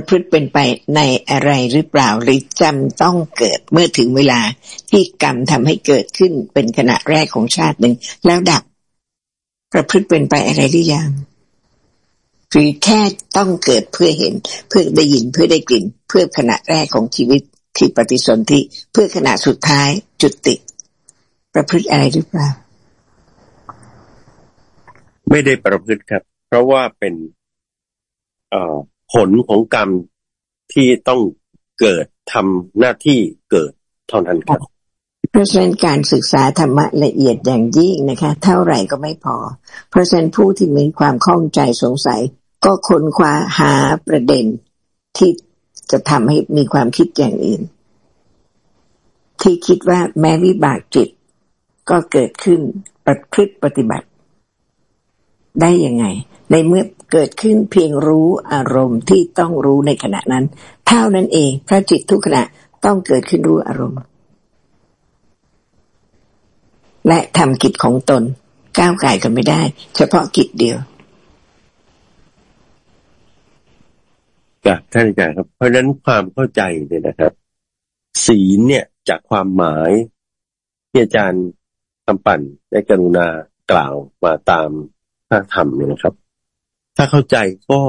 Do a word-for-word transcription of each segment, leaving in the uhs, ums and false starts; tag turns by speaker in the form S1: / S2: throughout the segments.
S1: พฤติเป็นไปในอะไรหรือเปล่าหรือจำต้องเกิดเมื่อถึงเวลาที่กรรมทำให้เกิดขึ้นเป็นขณะแรกของชาติหนึ่งแล้วดับประพฤติเป็นไปอะไรหรือยังหรือแค่ต้องเกิดเพื่อเห็นเพื่อได้ยินเพื่อได้กลิ่นเพื่อขณะแรกของชีวิตที่ปฏิสนธิเพื่อขณะสุดท้ายจุติประพฤติอะไรหรือเปล่า
S2: ไม่ได้ประพฤติครับเพราะว่าเป็นเอ่อผลของกรรมที่ต้องเกิดทำหน้าที่เกิดเท่านั้นครับ
S1: เพราะฉะนั้นการศึกษาธรรมะละเอียดอย่างยิ่งนะคะเท่าไหร่ก็ไม่พอเพราะฉะนั้นผู้ที่มีความข้องใจสงสัยก็ค้นคว้าหาประเด็นที่จะทำให้มีความคิดอย่างอื่นที่คิดว่าแม้วิบากจิตก็เกิดขึ้นประพฤติปฏิบัติได้ยังไงในเมื่อเกิดขึ้นเพียงรู้อารมณ์ที่ต้องรู้ในขณะนั้นเท่านั้นเองเพราะจิตทุกขณะต้องเกิดขึ้นรู้อารมณ์และทำกิจของตนก้าวไก่กันไม่ได้เฉพาะกิจเดียว
S2: ครับท่านอาจารย์ครับเพราะฉะนั้นความเข้าใจเนี่ยนะครับศีลเนี่ยจากความหมายที่อาจารย์คำปั่นได้กรุณากล่าวมาตามพระธรรมเนี่ยนะครับถ้าเข้าใจก็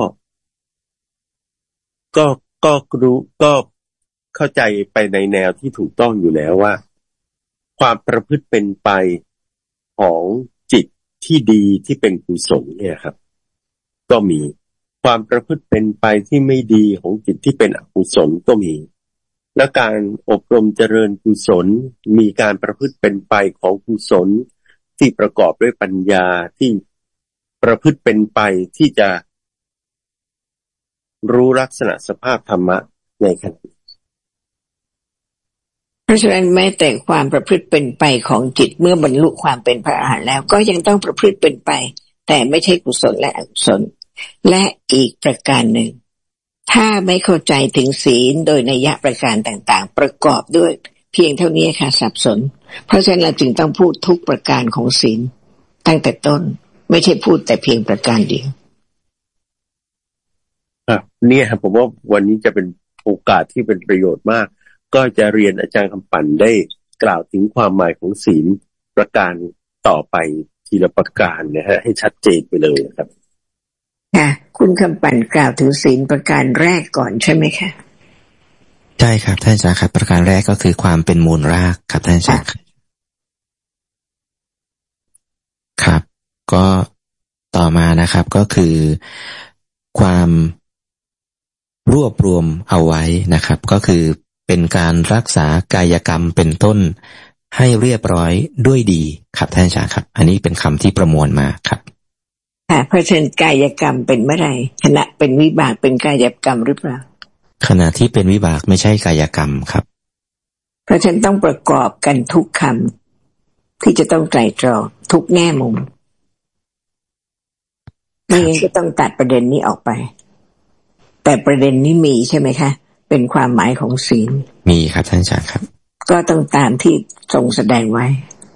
S2: ก็ก็รู้ก็เข้าใจไปในแนวที่ถูกต้องอยู่แล้วว่าความประพฤติเป็นไปของจิตที่ดีที่เป็นกุศลเนี่ยครับก็มีความประพฤติเป็นไปที่ไม่ดีของจิตที่เป็นอกุศลก็มีและการอบรมเจริญกุศลมีการประพฤติเป็นไปของกุศลที่ประกอบด้วยปัญญาที่ประพฤติเป็นไปที่จะรู้ลักษณะสภาพธรรมะในขณะ
S1: เพราะฉะนั้นแม้แต่ความประพฤติเป็นไปของจิตเมื่อบรรลุความเป็นพระอรหันต์แล้วก็ยังต้องประพฤติเป็นไปแต่ไม่ใช่กุศลและอกุศลและอีกประการหนึ่งถ้าไม่เข้าใจถึงศีลโดยนัยยะประการต่างๆประกอบด้วยเพียงเท่านี้ค่ะสับสนเพราะฉะนั้นเราจึงต้องพูดทุกประการของศีลตั้งแต่ต้นไม่ใช่พูดแต่เพียงประการเดียว
S2: ครับเนี่ยครับผมว่าวันนี้จะเป็นโอกาสที่เป็นประโยชน์มากก็จะเรียนอาจารย์คำปั่นได้กล่าวถึงความหมายของศีลประการต่อไปทีละประการนะฮะให้ชัดเจนไปเลยนะครับ
S1: ค่ะคุณคำปั่นกล่าวถึงศีลประการแรกก่อนใช่ไหมคะ
S3: ใช่ครับท่านอาจารย์ครับประการแรกก็คือความเป็นมูลรากครับท่านอาจารย์ครับก็ต่อมานะครับก็คือความรวบรวมเอาไว้นะครับก็คือเป็นการรักษากายกรรมเป็นต้นให้เรียบร้อยด้วยดีครับท่านอาจารย์ครับอันนี้เป็นคำที่ประมวลมาครับ
S1: ค่ะเพราะฉะนั้นกายกรรมเป็นเมื่อไหร่ขณะเป็นวิบากเป็นกายกรรมหรือเปล่า
S3: ขณะที่เป็นวิบากไม่ใช่กายกรรมครับ
S1: เพราะฉะนั้นต้องประกอบกันทุกคำที่จะต้องไตร่ตรองทุกแง่มุมไม่งั้นก็ต้องตัดประเด็นนี้ออกไปแต่ประเด็นนี้มีใช่ไหมคะเป็นความหมายของศีล
S3: มีครับท่านอาจารย์ครับ
S1: ก็ต้องตามที่ทรงแสดงไว้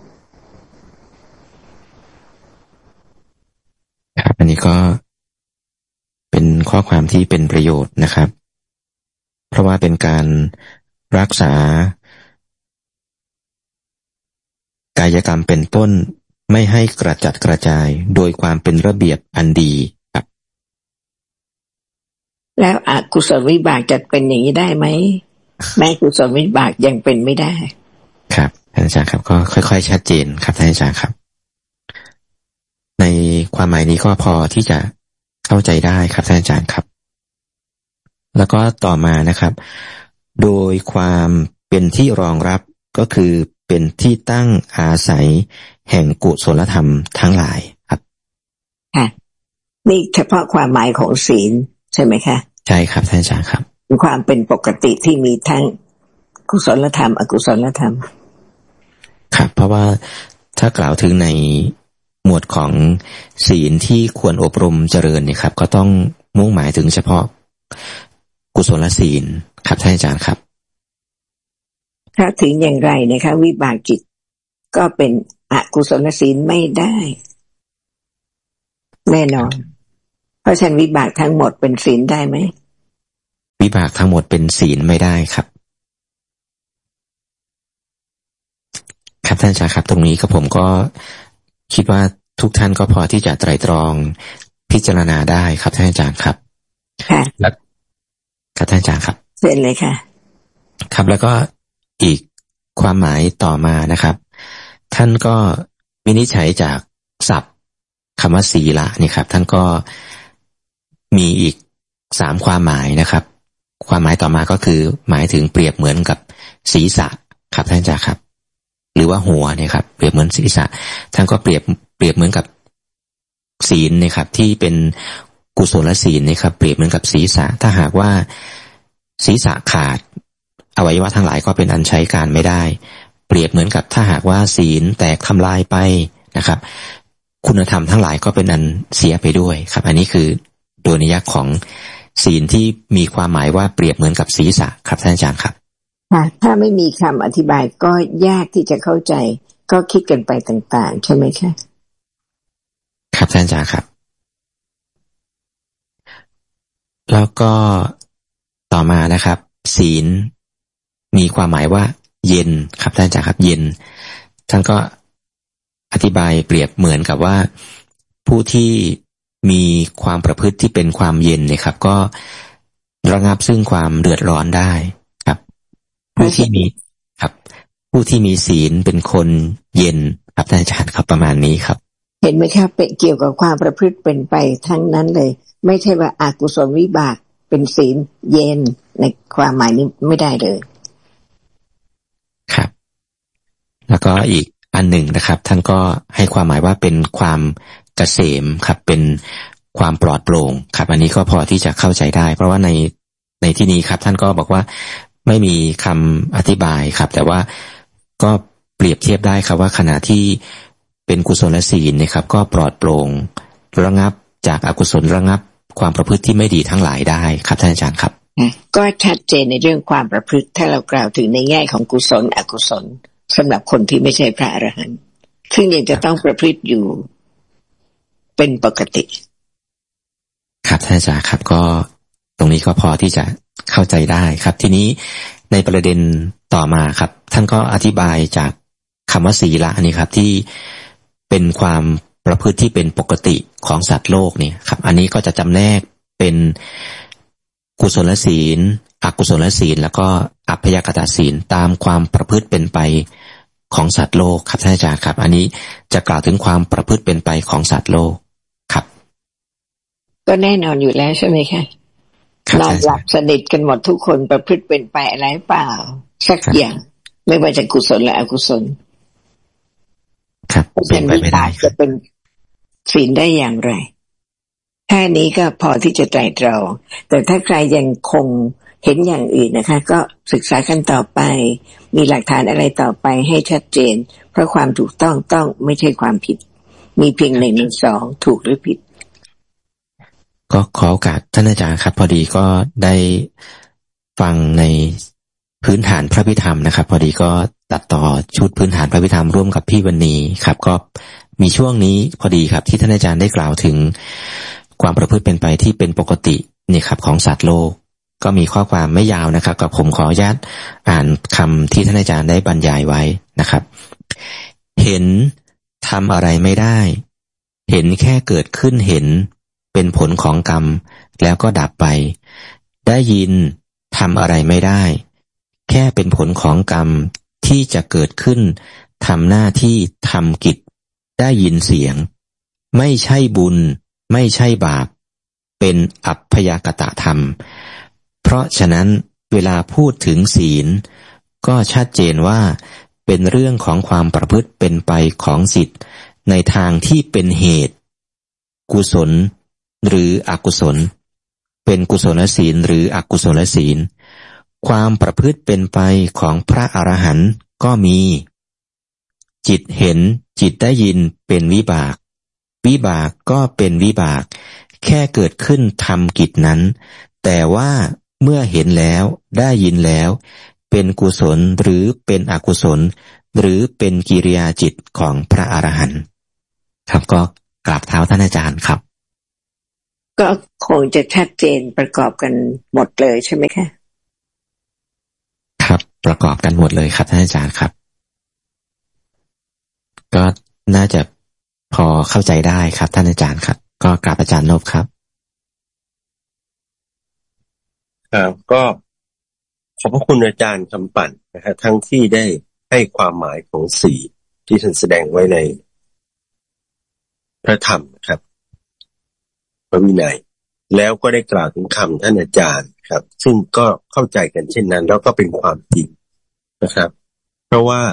S3: ครับอันนี้ก็เป็นข้อความที่เป็นประโยชน์นะครับเพราะว่าเป็นการรักษากายกรรมเป็นต้นไม่ให้กระจัดกระจายโดยความเป็นระเบียบอันดีครับ
S1: แล้วอกุศลวิบากจะเป็นอย่างนี้ได้ไหมแม้กุศลวิบากยังเป็นไม่ได้
S3: ครับท่านอาจารย์ครับก็ค่อยๆชัดเจนครับท่านอาจารย์ครับในความหมายนี้ก็พอที่จะเข้าใจได้ครับท่านอาจารย์ครับแล้วก็ต่อมานะครับโดยความเป็นที่รองรับก็คือเป็นที่ตั้งอาศัยแห่งกุศลธรรมทั้งหลายครับ
S1: ค่ะนี่เฉพาะความหมายของศีลใช่ไหมคะ
S3: ใช่ครับท่านอาจารย์ครับ
S1: ความเป็นปกติที่มีทั้งกุศลธรรมอกุศลธรรม
S3: ครับเพราะว่าถ้ากล่าวถึงในหมวดของศีลที่ควรอบรมเจริญเนี่ยครับก็ต้องมุ่งหมายถึงเฉพาะกุศลศีลครับท่านอาจารย์ครับ
S1: ถ้าถึงอย่างไรนะคะวิบากจิตก็เป็นอกุศลศีลไม่ได้แน่นอนเพราะฉะนั้นวิบากทั้งหมดเป็นศีลได้ไหม
S3: วิบากทั้งหมดเป็นศีลไม่ได้ครับครับท่านอาจารย์ครับตรงนี้ก็ผมก็คิดว่าทุกท่านก็พอที่จะไตร่ตรองพิจารณาได้ครับท่านอาจารย์ครับค่ะแล้วครับท่านอาจารย์ครับเสร็จเลยค่ะครับแล้วก็อีกความหมายต่อมานะครับท่านก็วินิจฉัยจากศัพท์คำว่าศีละนี่ครับท่านก็มีอีกสามความหมายนะครับความหมายต่อมาก็คือหมายถึงเปรียบเหมือนกับศีรษะครับท่านอาจารย์ครับหรือว่าหัวเนี่ยครับเปรียบเหมือนศีรษะท่านก็เปรียบเปรียบเหมือนกับศีลนะครับที่เป็นกุศลศีลนะครับเปรียบเหมือนกับศีรษะถ้าหากว่าศีรษะขาดอวัยวะทั้งหลายก็เป็นอันใช้การไม่ได้เปรียบเหมือนกับถ้าหากว่าศีลแตกทำลายไปนะครับคุณธรรมทั้งหลายก็เป็นอันเสียไปด้วยครับอันนี้คือโดยนิยามของศีลที่มีความหมายว่าเปรียบเหมือนกับศีรษะครับท่านอาจารย์ครับถ้าไม่มีคำอธิบายก็ยากที่จะเข้าใจก็คิดกันไปต่างๆใช่ไหมคะครับท่านอาจารย์ครับแล้วก็ต่อมานะครับศีลมีความหมายว่าเย็นครับท่านอาจารย์ครับเย็นท่านก็อธิบายเปรียบเหมือนกับว่าผู้ที่มีความประพฤติที่เป็นความเย็นเนี่ยครับก็ระงับซึ่งความเดือดร้อนได้ครับผู้ที่มีครับผู้ที่มีศีลเป็นคนเย็นครับท่านอาจารย์ครับประมาณนี้ครับเห็นไหมครับเป็นเกี่ยวกับความประพฤติเป็นไปทั้งนั้นเลยไม่ใช่ว่าอกุศลวิบากเป็นศีลเย็นในความหมายนี้ไม่ได้เลยครับแล้วก็อีกอันหนึ่งนะครับท่านก็ให้ความหมายว่าเป็นความเกษมครับเป็นความปลอดโปร่งครับอันนี้ก็พอที่จะเข้าใจได้เพราะว่าในในที่นี้ครับท่านก็บอกว่าไม่มีคำอธิบายครับแต่ว่าก็เปรียบเทียบได้ครับว่าขณะที่เป็นกุศลศีลนะครับก็ปลอดโปร่งระงับจากอกุศลระงับความประพฤติที่ไม่ดีทั้งหลายได้ครับท่านอาจารย์ครับก็ชัดเจนในเรื่องความประพฤติถ้าเรากล่าวถึงในแง่ของกุศลอกุศลสำหรับคนที่ไม่ใช่พระอรหันต์ซึ่งยังจะต้องประพฤติอยู่เป็นปกติครับท่านอาจารย์ครับก็ตรงนี้ก็พอที่จะเข้าใจได้ครับทีนี้ในประเด็นต่อมาครับท่านก็อธิบายจากคำว่าศีละนี่ครับที่เป็นความประพฤติที่เป็นปกติของสัตว์โลกนี่ครับอันนี้ก็จะจำแนกเป็นกุศลศีลอกุศลศีลแล้วก็อัพยากตศีลตามความประพฤติเป็นไปของสัตว์โลกครับท่านอาจารย์ครับอันนี้จะกล่าวถึงความประพฤติเป็นไปของสัตว์โลกครับก็แน่นอนอยู่แล้วใช่ไหมคะนอนหลับสนิทกันหมดทุกคนประพฤติเป็นไปอะไรเปล่าสักอย่างไม่ว่าจะกุศลและอกุศลครับเป็นไปไม่ได้จะเป็นศีลได้อย่างไรแค่นี้ก็พอที่จะไตร่ตรองแต่ถ้าใครยังคงเห็นอย่างอื่นนะคะก็ศึกษากันต่อไปมีหลักฐานอะไรต่อไปให้ชัดเจนเพราะความถูกต้องต้องไม่ใช่ความผิดมีเพียงหนึ่งหรือสองถูกหรือผิดก็ขอโอกาสท่านอาจารย์ครับพอดีก็ได้ฟังในพื้นฐานพระพิธรรมนะครับพอดีก็ตัดต่อชุดพื้นฐานพระพิธรรมร่วมกับพี่วรรณีครับก็มีช่วงนี้พอดีครับที่ท่านอาจารย์ได้กล่าวถึงความประพฤติเป็นไปที่เป็นปกตินี่ครับของสัตว์โลกก็มีข้อความไม่ยาวนะครับกับผมขออนุญาตอ่านคำที่ท่านอาจารย์ได้บรรยายไว้นะครับเห็นทำอะไรไม่ได้เห็นแค่เกิดขึ้นเห็นเป็นผลของกรรมแล้วก็ดับไปได้ยินทำอะไรไม่ได้แค่เป็นผลของกรรมที่จะเกิดขึ้นทำหน้าที่ทำกิจได้ยินเสียงไม่ใช่บุญไม่ใช่บาปเป็นอัพพยากตธรรมเพราะฉะนั้นเวลาพูดถึงศีลก็ชัดเจนว่าเป็นเรื่องของความประพฤติเป็นไปของจิตในทางที่เป็นเหตุกุศลหรืออกุศลเป็นกุศลศีลหรืออกุศลศีลความประพฤติเป็นไปของพระอรหันต์ก็มีจิตเห็นจิตได้ยินเป็นวิบากวิบากก็เป็นวิบากแค่เกิดขึ้นทำกิจนั้นแต่ว่าเมื่อเห็นแล้วได้ยินแล้วเป็นกุศลหรือเป็นอกุศลหรือเป็นกิริยาจิตของพระอรหันต์ครับก็กราบเท้าท่านอาจารย์ครับ
S1: ก็คงจะชัดเจนประกอบกันหมดเลยใช่ไหมคะ
S3: ครับประกอบกันหมดเลยครับท่านอาจารย์ครับก็น่าจะพอเข้าใจได้ครับท่านอาจารย์ครับก็กราบอาจารย์นพครับ
S2: ครับก็ขอบพระคุณอาจารย์คำปั่นนะฮะทั้งที่ได้ให้ความหมายของสีที่ท่านแสดงไว้ในพระธรรมนะครับพระวินัยแล้วก็ได้กล่าวถึงคำท่านอาจารย์ครับซึ่งก็เข้าใจกันเช่นนั้นแล้วก็เป็นความจริงนะครับเพราะว่า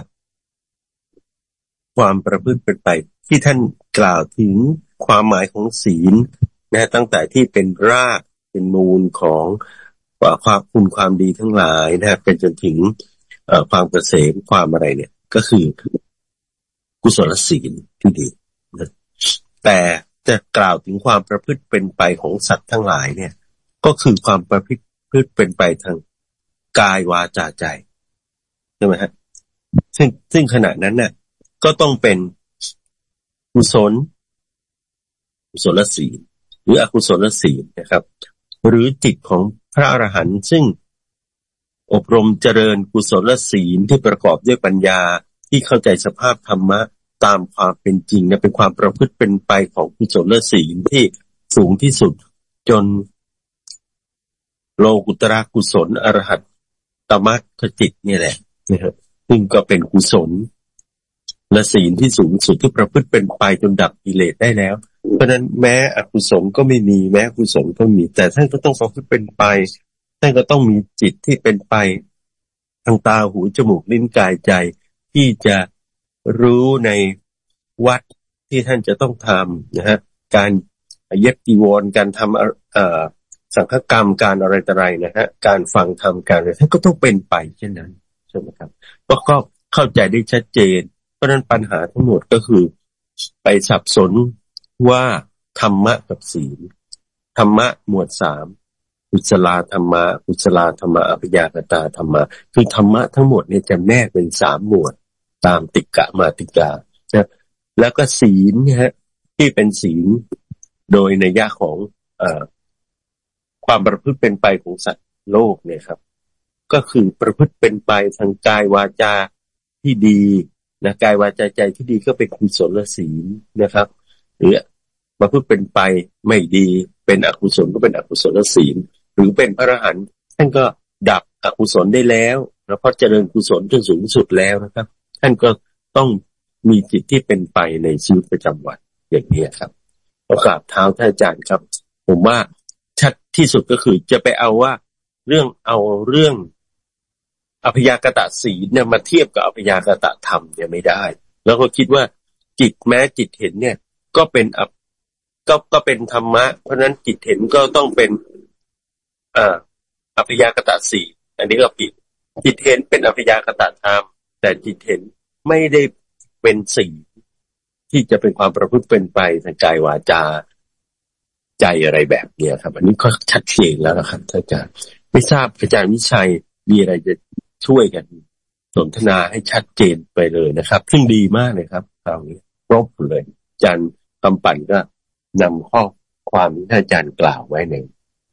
S2: ความประพฤติเป็นไปที่ท่านกล่าวถึงความหมายของศีลนะตั้งแต่ที่เป็นรากเป็นมูลของความคุณความดีทั้งหลายนะเป็นจนถึงความเกษมความอะไรเนี่ยก็คือกุศลศีลที่ดีนะแต่จะกล่าวถึงความประพฤติเป็นไปของสัตว์ทั้งหลายเนี่ยก็คือความประพฤติเป็นไปทางกายวาจาใจใช่ไหมฮะซึ่งซึ่งขณะนั้นเนี่ยก็ต้องเป็นกุศลกุศลศีลหรืออกุศลศีลนะครับหรือจิตของพระอรหันต์ซึ่งอบรมเจริญกุศลศีลที่ประกอบด้วยปัญญาที่เข้าใจสภาพธรรมะตามความเป็นจริงนะเป็นความประพฤติเป็นไปของกุศลศีลที่สูงที่สุดจนโลกุตระกุศลอรหัตตมรรคจิตนี่แหละนะครับซึ่งก็เป็นกุศลและศีลที่สูงสุดที่ประพฤติเป็นไปจนดับกิเลสได้แล้วเพราะนั้นแม้อกุศลก็ไม่มีแม้กุศลก็มีแต่ท่านก็ต้องประพฤติเป็นไปท่านก็ต้องมีจิตที่เป็นไปทางตาหูจมูกลิ้นกายใจที่จะรู้ในวัดที่ท่านจะต้องทำนะฮะการเย็บจีวรการทำเอ่อสังฆกรรมการอะไรต่ออะไรนะฮะการฟังธรรมการอะไรท่านก็ต้องเป็นไปเช่นนั้นใช่ไหมครับก็ก็เข้าใจได้ชัดเจนเพราะนั้นปัญหาทั้งหมดก็คือไปสับสนว่าธรรมะกับศีลธรรมะหมวดสามกุศลธรรมะกุศลธรรมะอภิญญากตาธรรมะคือธรรมะทั้งหมดเนี่ยจะแยกเป็นสามหมวดตามติกะมาติกานะแล้วก็ศีลเนี่ยฮะที่เป็นศีลโดยนัยยะของเอ่อความประพฤติเป็นไปของสัตว์โลกเนี่ยครับก็คือประพฤติเป็นไปทางกายวาจาที่ดีนะกายวาจาใจที่ดีก็เป็นกุศลศีลนะครับหรือประพฤติเป็นไปไม่ดีเป็นอกุศลก็เป็นอกุศลศีลหรือเป็นพระอรหันต์ท่านก็ดับอกุศลได้แล้วแล้วพอเจริญกุศลจนสูงสุดแล้วนะครับท่านก็ต้องมีจิตที่เป็นไปในชีวิตประจำวันอย่างนี้ครับขอกราบเท้าท่านอาจารย์ครับผมว่าชัดที่สุดก็คือจะไปเอาว่าเรื่องเอาเรื่องอภิญากตศีลเนี่ยมาเทียบกับอภิญากตธรรมเนี่ยไม่ได้แล้วก็คิดว่าจิตแม้จิตเห็นเนี่ยก็เป็นก็ก็เป็นธรรมะเพราะนั้นจิตเห็นก็ต้องเป็นอ่าอภิญากตศีลอันนี้ก็ผิดจิตเห็นเป็นอภิญากตธรรมแต่จิตเห็นไม่ได้เป็นศีลที่จะเป็นความประพฤติเป็นไปทางกายวาจาใจอะไรแบบนี้ครับอันนี้ก็ชัดเจนแล้วนะครับท่านอาจารย์ไม่ทราบอาจารย์วิชัยมีอะไรจะช่วยกันสนทนาให้ชัดเจนไปเลยนะครับซึ่งดีมากเลยครับคราวนี้ครบเลยอาจารย์คำปั่นก็นำข้อความที่ท่านอาจารย์กล่าวไว้ใน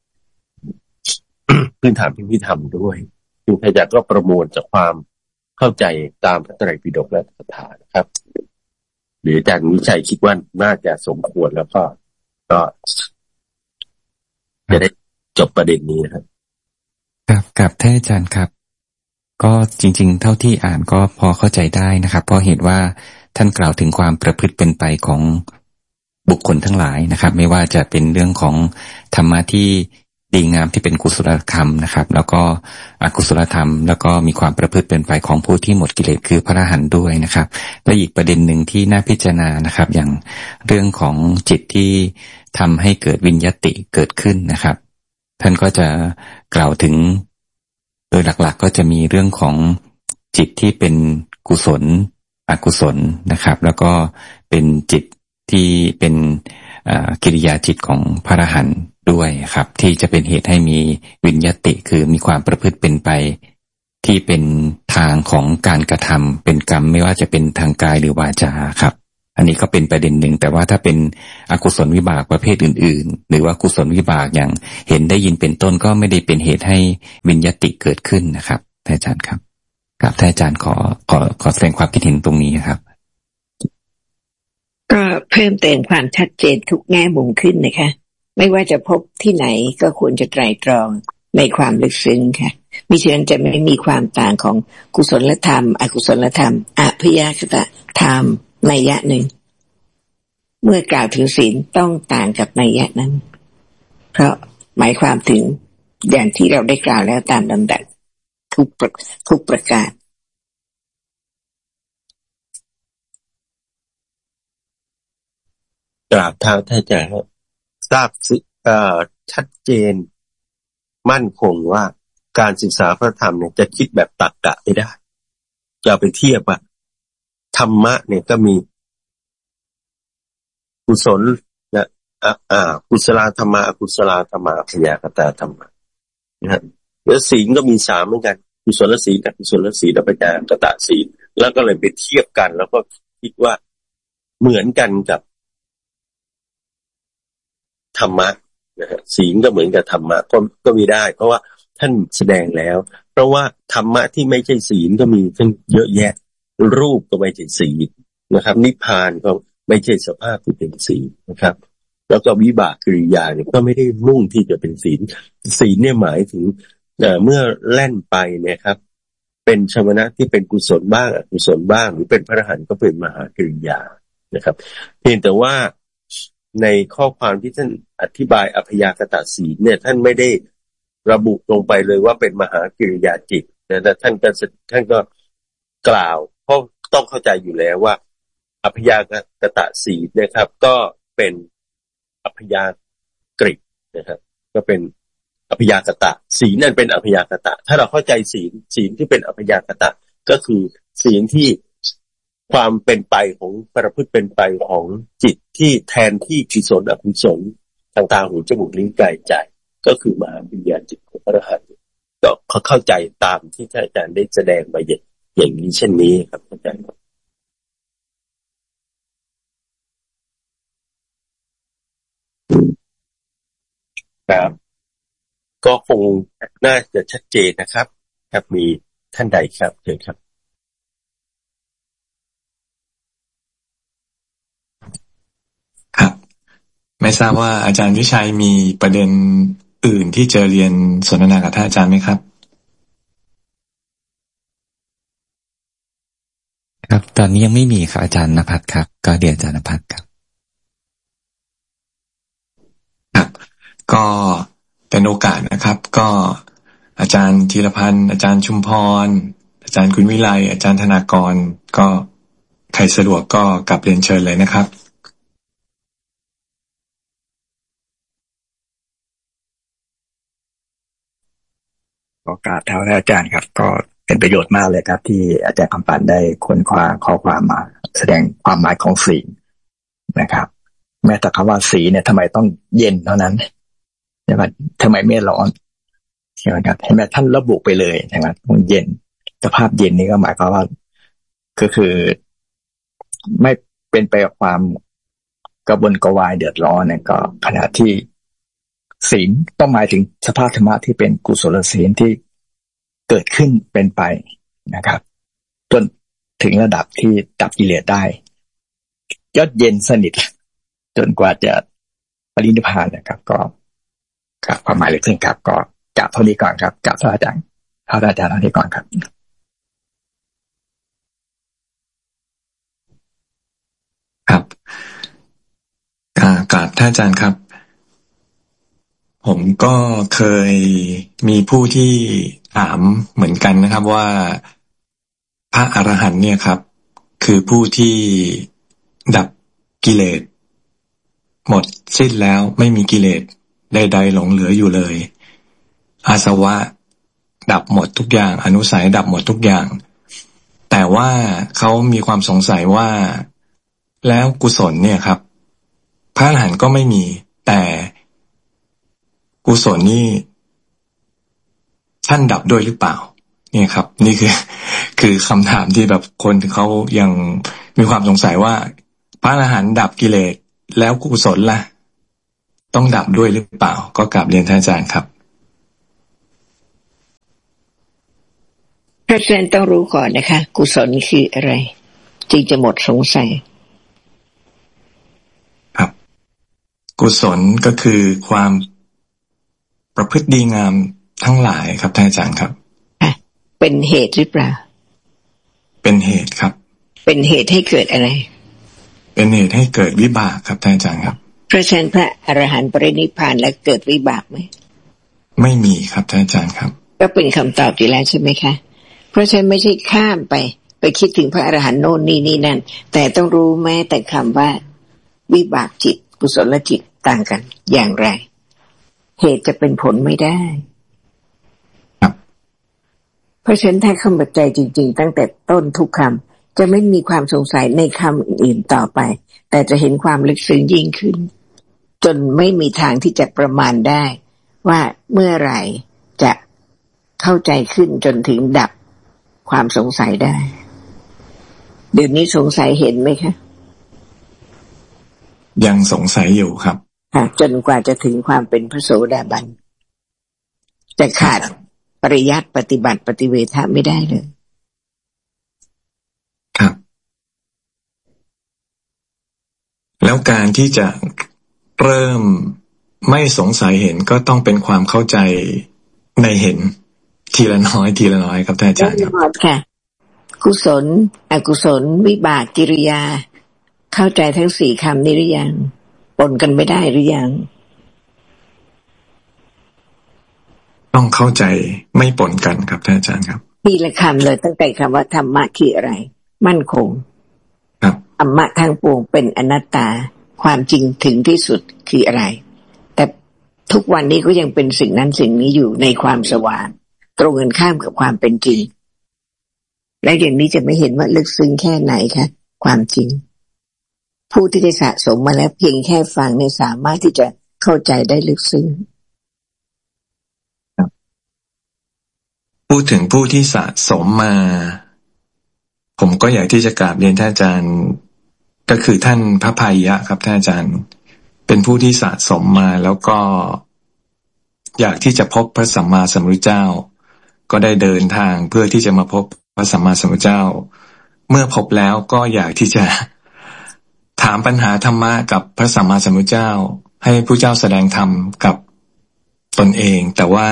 S2: พื้นฐานพิพิธรรมด้วยซึ่งท่านอาจารย์ก็ประมวลจากความเข้าใจตามพระไตรปิฎกและคาถานะครับหรืออาจารย์วิชัยคิดว่าน่าจะสมควรแล้วก็ก็จะได้จบประเด็นนี้นะครับ
S4: ครับกับท่านอาจารย์ครับก็จริงๆเท่าที่อ่านก็พอเข้าใจได้นะครับเพราะเห็นว่าท่านกล่าวถึงความประพฤติเป็นไปของบุคคลทั้งหลายนะครับไม่ว่าจะเป็นเรื่องของธรรมะที่ดีงามที่เป็นกุศลธรรมนะครับแล้วก็อกุศลธรรมแล้วก็มีความประพฤติเป็นไปของผู้ที่หมดกิเลสคือพระอรหันต์ด้วยนะครับและอีกประเด็นหนึ่งที่น่าพิจารณานะครับอย่างเรื่องของจิตที่ทำให้เกิดวิญญาติเกิดขึ้นนะครับท่านก็จะกล่าวถึงโดยหลักๆก็จะมีเรื่องของจิตที่เป็นกุศลอกุศลนะครับแล้วก็เป็นจิตที่เป็นกิริยาจิตของพระอรหันต์ด้วยครับที่จะเป็นเหตุให้มีวิญญาติคือมีความประพฤติเป็นไปที่เป็นทางของการกระทำเป็นกรรมไม่ว่าจะเป็นทางกายหรือวาจาครับอันนี้ก็เป็นประเด็นหนึ่งแต่ว่าถ้าเป็นอกุศลวิบากประเภทอื่นๆหรือว่ากุศลวิบากอย่างเห็นได้ยินเป็นต้นก็ไม่ได้เป็นเหตุให้วิญญาติเกิดขึ้นนะครับท่านอาจารย์ครับครับท่านอาจารย์ขอขอขอแสดงความคิดเห็นตรงนี้ครับ
S1: ก็เพิ่มเติมความชัดเจนทุกแง่มุมขึ้นนะคะไม่ว่าจะพบที่ไหนก็ควรจะไตร่ตรองในความลึกซึ้งค่ะมิฉะนั้นจะไม่มีความต่างของกุศลธรรมอกุศลธรรมอภิยากตธรรมนัยยะหนึ่งเมื่อกล่าวถึงศีลต้องต่างกับนัยยะนั้นเพราะหมายความถึงอย่างที่เราได้กล่าวแล้วตามลำดับทุกทุกประการ
S2: กราบเท้าท่านอาจารย์ทราบเอ่อชัดเจนมั่นคงว่าการศึกษาพระธรรมเนี่ยจะคิดแบบตรรกะไม่ได้จะไปเทียบว่าธรรมะเนี่ยก็มีกุศลนะอ่าอ่ากุศลธรรมะอกุศลธรรมะพยากตธรรมะนะฮะแล้วศีลก็มีสามเหมือนกันกุศลศีลอกุศลศีลและพยากตศีลแล้วก็เลยไปเทียบกันแล้วก็คิดว่าเหมือนกันกับธรรมะนะฮะศีลก็เหมือนกับธรรมะก็ก็ไม่ได้เพราะว่าท่านแสดงแล้วเพราะว่าธรรมะที่ไม่ใช่ศีลก็มีทั้งเยอะแยะรูปก็ไม่ใช่ศีลนะครับนิพพานก็ไม่ใช่สภาพที่เป็นศีลนะครับแล้วก็วิบากกิริยาเนี่ยก็ไม่ได้มุ่งที่จะเป็นศีลศีลเนี่ยหมายถึงเมื่อแล่นไปเนี่ยครับเป็นชวนะที่เป็นกุศลบ้างอกุศลบ้างหรือเป็นพระอรหันต์ก็เป็นมหากิริยานะครับเพียงแต่ว่าในข้อความที่ท่านอธิบายอภยากตศีลเนี่ยท่านไม่ได้ระบุลงไปเลยว่าเป็นมหากิริยาจิตนะแต่ท่านก็ท่านก็กล่าวเพราะต้องเข้าใจอยู่แล้วว่าอภยากตศีลนะครับก็เป็นอภยากฤินะครับก็เป็นอภยากตศีลนั่นเป็นอภยากตถ้าเราเข้าใจศีลศีลที่เป็นอภยากตก็คือศีลที่ความเป็นไปของประพฤติเป็นไปของจิตที่แทนที่กุศลอกุศลทางตาหูจมูกลิ้นกายใจก็คือมหาวิญญาณจิตของพระอรหันต์ก็เขาเข้าใจตามที่ท่านอาจารย์ได้แสดงมาอย่างนี้เช่นนี้ครับอาจารย์ครับก็คงน่าจะชัดเจนนะครับครับมีท่านใดครับเชิญครับ
S5: ครับไม่ทราบว่าอาจารย์วิชัยมีประเด็นอื่นที่จะเรียนสนทนากับท่านอาจารย์ไหมครับ
S4: ครับตอนนี้ยังไม่มีครับอาจารย์ณภัทรครับก็เรียนอาจารย์ณภัทรครับ
S5: ครับก็เป็นโอกาสนะครับก็อาจารย์ธีรพันธ์อาจารย์ชุมพรอาจารย์คุณวิไลอาจารย์ธนากรก็ใครสะดวกก็กลับเรียนเชิญเลยนะครับ
S6: ขอกราบเท้าอาจารย์ครับก็เป็นประโยชน์มากเลยครับที่อาจารย์คำปันได้ค้นคว้าข้อความมาแสดงความหมายของศีลนะครับแม้แต่คำว่าศีลเนี่ยทำไมต้องเย็นเท่านั้นใช่ไหมทำไมไม่ร้อนใช่ไหมครับเห็นไหมท่านระบุไปเลยใช่ไหมต้องเย็นสภาพเย็นนี่ก็หมายความว่าก็คือไม่เป็นไปกับความกระวนกระวายเดือดร้อนเนี่ยก็ขณะที่ศีลต้องหมายถึงสภาพธรรมะที่เป็นกุศลศีลที่เกิดขึ้นเป็นไปนะครับจนถึงระดับที่ดับกิเลสได้ยอดเย็นสนิทจนกว่าจะปรินิพพานนะครับก็ครับความหมายลึกซึ้งครับก็กราบเท่านี้ก่อนครับกราบพระอาจารย์พระอาจารย์เท่านี้ก่อนครับ
S5: ครับกราบท่านอาจารย์ครับผมก็เคยมีผู้ที่ถามเหมือนกันนะครับว่าพระอรหันต์เนี่ยครับคือผู้ที่ดับกิเลสหมดสิ้นแล้วไม่มีกิเลสใดๆหลงเหลืออยู่เลยอาสวะดับหมดทุกอย่างอนุสัยดับหมดทุกอย่างแต่ว่าเขามีความสงสัยว่าแล้วกุศลเนี่ยครับพระอรหันต์ก็ไม่มีแต่กุศลนี่ท่านดับด้วยหรือเปล่าเนี่ยครับนี่คือคือคำถามที่แบบคนเขายังมีความสงสัยว่าพระอรหันต์ดับกิเลสแล้วกุศลล่ะต้องดับด้วยหรือเปล่าก็กราบเรียนท่านอาจารย์ครับ
S1: เพราะฉะนั้นต้องรู้ก่อนนะคะกุศลคืออะไรจึงจะหมดสงสัย
S5: ครับกุศลก็คือความประพฤติดีงามทั้งหลายครับท่านอาจารย์ครับ
S1: เป็นเหตุหรือเปล่า
S5: เป็นเหตุครับ
S1: เป็นเหตุให้เกิดอะไร
S5: เป็นเหตุให้เกิดวิบากครับท่านอาจารย์ครับ
S1: เพราะฉะนั้นพระอรหันต์ปรินิพพานแล้วเกิดวิบากไหม
S5: ไม่มีครับท่านอาจารย์ครับ
S1: ก็เป็นคำตอบอยู่แล้วใช่ไหมคะเพราะฉะนั้นไม่ใช่ข้ามไปไปคิดถึงพระอรหันต์โน่นนี่นี่นั่นแต่ต้องรู้แม้แต่คำว่าวิบากจิตกุศลจิตต่างกันอย่างไรเหตุจะเป็นผลไม่ได้เพราะฉะนั้นถ้าเข้ามาใจจริงๆตั้งแต่ต้นทุกคำจะไม่มีความสงสัยในคำอื่นต่อไปแต่จะเห็นความลึกซึ้งยิ่งขึ้นจนไม่มีทางที่จะประมาณได้ว่าเมื่อไหร่จะเข้าใจขึ้นจนถึงดับความสงสัยได้เดี๋ยวนี้สงสัยเห็นไหมคะ
S5: ยังสงสัยอยู่ครับ
S1: จนกว่าจะถึงความเป็นพระโสดาบันจะขาดปริยัติปฏิบัติปฏิเวทะไม่ได้เลย
S5: ครับแล้วการที่จะเริ่มไม่สงสัยเห็นก็ต้องเป็นความเข้าใจในเห็นทีละน้อยทีละน้อยครับท่านอาจารย์ครับ
S1: ค่ะกุศลอกุศลวิบากกิริยาเข้าใจทั้งสี่คำนี้หรือยังปนกันไม่ได้หรือยัง
S5: ต้องเข้าใจไม่ปนกันครับท่านอาจารย์ครับ
S1: ทีละคำเลยตั้งแต่คำว่าธรรมะคืออะไรมั่นคง
S5: ครับ
S1: ธรรมะทางปวงเป็นอนัตตาความจริงถึงที่สุดคืออะไรแต่ทุกวันนี้ก็ยังเป็นสิ่งนั้นสิ่งนี้อยู่ในความสว่างตรงกันข้ามกับความเป็นจริงและอย่างนี้จะไม่เห็นว่าลึกซึ้งแค่ไหนคะความจริงผู้ที่ได้สะสมมาแล้วเพียงแค่ฟังเนี่ยสามารถที่จะเข้าใจได้ลึกซึ้ง
S5: พูดถึงผู้ที่สะสมมาผมก็อยากที่จะกราบเรียนท่านอาจารย์ก็คือท่านพระภัยยะครับท่านอาจารย์เป็นผู้ที่สะสมมาแล้วก็อยากที่จะพบพระสัมมาสัมพุทธเจ้าก็ได้เดินทางเพื่อที่จะมาพบพระสัมมาสัมพุทธเจ้าเมื่อพบแล้วก็อยากที่จะถามปัญหาธรรมะกับพระสัมมาสัมพุทธเจ้าให้พระเจ้าแสดงธรรมกับตนเองแต่ว่า